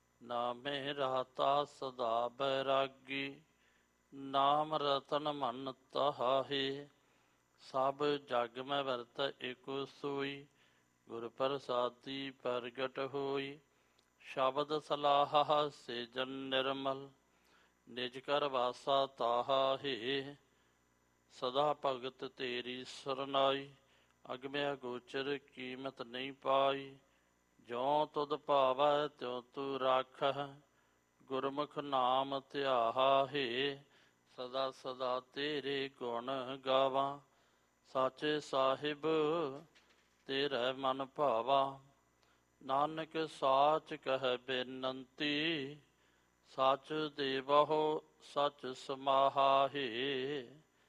Speaker 1: ਨਾਮੇ ਰਾਤਾ ਸਦਾ ਬੈਰਾਗੀ, ਨਾਮ ਰਤਨ ਮਨ ਤਹਾ ਹੈ। ਸਭ ਜਗ ਮੈਂ ਵਰਤੈ ਏਕੋ ਸੋਈ, ਗੁਰ ਪ੍ਰਸਾਦੀ ਪ੍ਰਗਟ ਹੋਈ। ਸ਼ਬਦ ਸਲਾਹ ਸੇਜਨ ਨਿਰਮਲ, ਨਿਜ ਕਰ ਵਾਸਾ ਤਾਹਾ ਹੈ। ਸਦਾ ਭਗਤ ਤੇਰੀ ਸਰਨਾਈ, ਅਗਮਿਆ ਗੋਚਰ ਕੀਮਤ ਨਹੀਂ ਪਾਈ। ਜਿਉ ਤੁਧ ਭਾਵੈ ਤਿਉ ਤੂੰ ਰਾਖਹਿ, ਗੁਰਮੁਖ ਨਾਮ ਧਿਆਹਾ ਹੈ। ਸਦਾ ਸਦਾ ਤੇਰੇ ਗੁਣ ਗਾਵਾਂ, ਸਾਚੇ ਸਾਹਿਬ ਤੇਰਾ ਮਨ ਭਾਵਾ। ਨਾਨਕ ਸਾਚ ਕਹਿ ਬੇਨੰਤੀ, ਸੱਚ ਦੇਵਹੁ ਸੱਚ ਸਮਾਹਾ ਹੈ।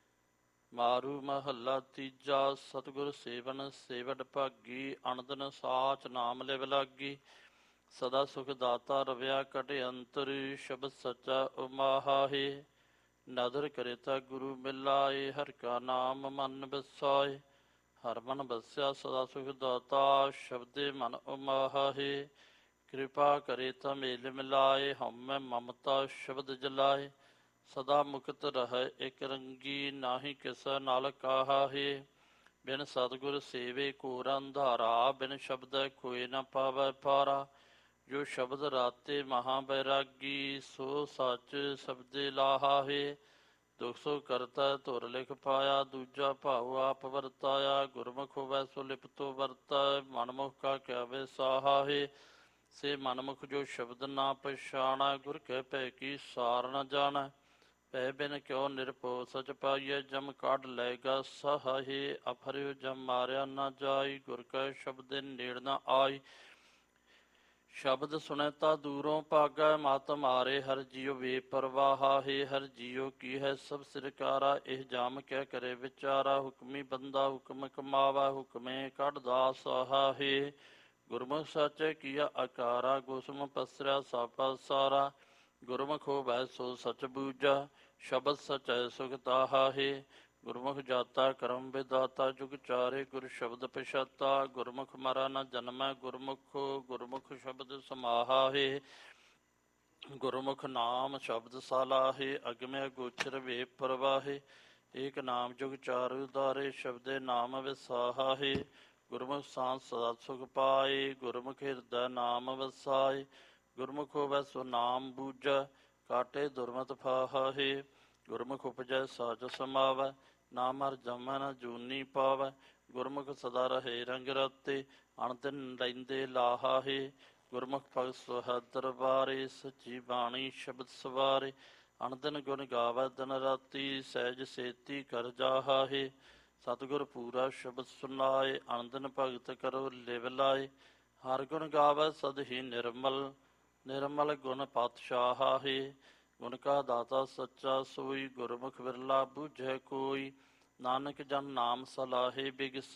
Speaker 1: ਮਾਰੂ ਮਹੱਲਾ ਤੀਜਾ। ਸਤਿਗੁਰ ਸੇਵਨ ਸੇਵਡ ਭਾਗੀ, ਅਣਦਨ ਸਾਚ ਨਾਮ ਲਿਵ ਲਾਗੀ। ਸਦਾ ਸੁਖ ਦਾਤਾ ਰਵਿਆ ਕਟਿ ਅੰਤਰ, ਸ਼ਬਦ ਸੱਚਾ ਉਮਾਹਾ ਹੈ। ਨਦਰ ਕਰੇ ਤਾ ਗੁਰੂ ਮਿਲਾਏ, ਹਰਿ ਕਾ ਨਾਮ ਮਨ ਵਸਾਏ। ਹਰ ਮਨ ਬਸਿਆ ਸਦਾ ਸੁਖ ਦਾਤਾ, ਸ਼ਬਦੇ ਮਨ ਉਮਾਹਾ ਹੈ। ਕਿਰਪਾ ਕਰੇ ਤਾ ਮੇਲ ਮਿਲਾਏ, ਹਉਮੈ ਮਮਤਾ ਸ਼ਬਦ ਜਲਾਏ। ਸਦਾ ਮੁਕਤ ਰਹੈ ਇਕ ਰੰਗੀ, ਨਾਹੀ ਕਿਸ ਨਾਲ ਕਾਹਾ ਹੈ। ਬਿਨ ਸਤਿਗੁਰ ਸੇਵੇ ਘੋਰ ਅੰਧਾਰਾ, ਬਿਨ ਸ਼ਬਦੈ ਕੋਇ ਨ ਪਾਵੈ ਪਾਰਾ। ਜੋ ਸ਼ਬਦ ਰਾਤੇ ਮਹਾ ਬੈਰਾਗੀ, ਸੋ ਸੱਚ ਸ਼ਬਦੇ ਲਾਹਾ ਹੈ। ਦੁਖ ਸੋ ਕਰਤਾ ਧੁਰ ਲਿਖ ਪਾਇਆ, ਦੂਜਾ ਭਾਉ ਆਪ ਵਰਤਾਇਆ। ਗੁਰਮੁਖ ਹੋਵੈ ਸੋ ਲਿਪਤੋ ਵਰਤੈ, ਮਨਮੁਖ ਕਾ ਕਿਆ ਵਿਸਾਹਾ ਹੈ। ਸੇ ਮਨਮੁਖ ਜੋ ਸ਼ਬਦ ਨਾ ਪਛਾਣਾ, ਗੁਰ ਕੈ ਭੈ ਕੀ ਸਾਰ ਨ ਜਾਣੈ। ਭੈ ਬਿਨ ਕਿਉ ਨਿਰਭਉ ਸਚ ਪਾਈਐ, ਜਮ ਕੱਢ ਲਏਗਾ ਸਹਾਹੇ। ਅਫਰਿਓ ਜਮ ਮਾਰਿਆ ਨਾ ਜਾਈ, ਗੁਰ ਕੈ ਸ਼ਬਦੇ ਨੇੜ ਨ ਆਈ। ਸ਼ਬਦ ਸੁਣੈ ਤਾ ਦੂਰੋਂ ਭਾਗੈ, ਮਤ ਮਾਰੇ ਹਰਿ ਜੀਉ ਬੇਪਰਵਾਹਾ ਹੈ। ਹਰਿ ਜੀਉ ਕੀ ਹੈ ਸਭ ਸਿਰਕਾਰਾ, ਇਹ ਜਾਮ ਕਿਆ ਕਰੇ ਵਿਚਾਰਾ। ਹੁਕਮੀ ਬੰਦਾ ਹੁਕਮ ਕਮਾਵਾ, ਹੁਕਮੇ ਕੱਢਦਾ ਸਾਹਾ ਹੈ। ਗੁਰਮੁਖ ਸਾਚੈ ਕੀਆ ਆਕਾਰਾ, ਗੁਸਮ ਪਸਰਿਆ ਸਾਪਾ ਸਾਰਾ। ਗੁਰਮੁਖ ਹੋਵੈ ਸੋ ਸਚ ਬੂਝਾ, ਸ਼ਬਦ ਸਚੈ ਸੁਖ ਤਾਹਾ ਹੈ। ਗੁਰਮੁਖ ਜਾਤਾ ਕਰਮ ਵਿਦਾਤਾ, ਜੁਗ ਚਾਰੇ ਗੁਰ ਸ਼ਬਦ ਪਛਾਤਾ। ਗੁਰਮੁਖ ਮਰੈ ਨ ਜਨਮੈ ਗੁਰਮੁਖ, ਗੁਰਮੁਖ ਸ਼ਬਦ ਸਮਾਹਾ ਹੈ। ਗੁਰਮੁਖ ਨਾਮ ਸ਼ਬਦ ਸਲਾਹੇ, ਅਗਮਿਆ ਗੋਚਰ ਵੇ ਪ੍ਰਵਾਹੇ। ਏਕ ਨਾਮ ਜੁਗ ਚਾਰੁ ਉਦਾਰੇ, ਸ਼ਬਦੇ ਨਾਮ ਵਿਸਾਹਾ ਹੈ। ਗੁਰਮੁਖ ਸਾਂਝ ਸਦਾ ਸੁਖ ਪਾਏ, ਗੁਰਮੁਖ ਹਿਰਦੈ ਨਾਮ ਵਸਾਏ। ਗੁਰਮੁਖ ਹੋਵੈ ਸੋ ਨਾਮ ਬੂਝੈ, ਕਾਟੇ ਦੁਰਮਤ ਫਾਹਾ ਹੈ। ਗੁਰਮੁਖ ਉਪਜੈ ਸਾਚ ਸਮਾਵੈ, ਨਾਮ ਹਰਿ ਜਮੈ ਨ ਜੂਨੀ ਪਾਵੈ। ਗੁਰਮੁਖ ਸਦਾ ਰਹੇ ਰੰਗ ਰਾਤੇ, ਅਣਦਿਨ ਲੈਂਦੇ ਲਾਹਾ ਹੈ। ਗੁਰਮੁਖ ਭਗਤ ਸੁਹੈ ਦਰਬਾਰੇ, ਸੱਚੀ ਬਾਣੀ ਸ਼ਬਦ ਸਵਾਰੇ। ਅਣਦਿਨ ਗੁਣ ਗਾਵੈ ਦਿਨ ਰਾਤੀ, ਸਹਿਜ ਸੇਤੀ ਕਰ ਜਾਹਾ ਹੈ। ਸਤਿਗੁਰ ਪੂਰਾ ਸ਼ਬਦ ਸੁਨਾਏ, ਅਣਦਿਨ ਭਗਤ ਕਰੋ ਲਿਵ ਲਾਏ। ਹਰਿ ਗੁਣ ਗਾਵੈ ਸਦ ਹੀ ਨਿਰਮਲ, ਨਿਰਮਲ ਗੁਣ ਪਾਤਸ਼ਾਹਾ ਹੈ। ਗੁਣ ਕਾ ਦਾਤਾ ਸੱਚਾ ਸੋਈ, ਗੁਰਮੁਖ ਵਿਰਲਾ ਬੂਝੈ ਕੋਈ। ਨਾਨਕ ਜਨ ਨਾਮ ਸਲਾਹੇ ਬਿਗਸ,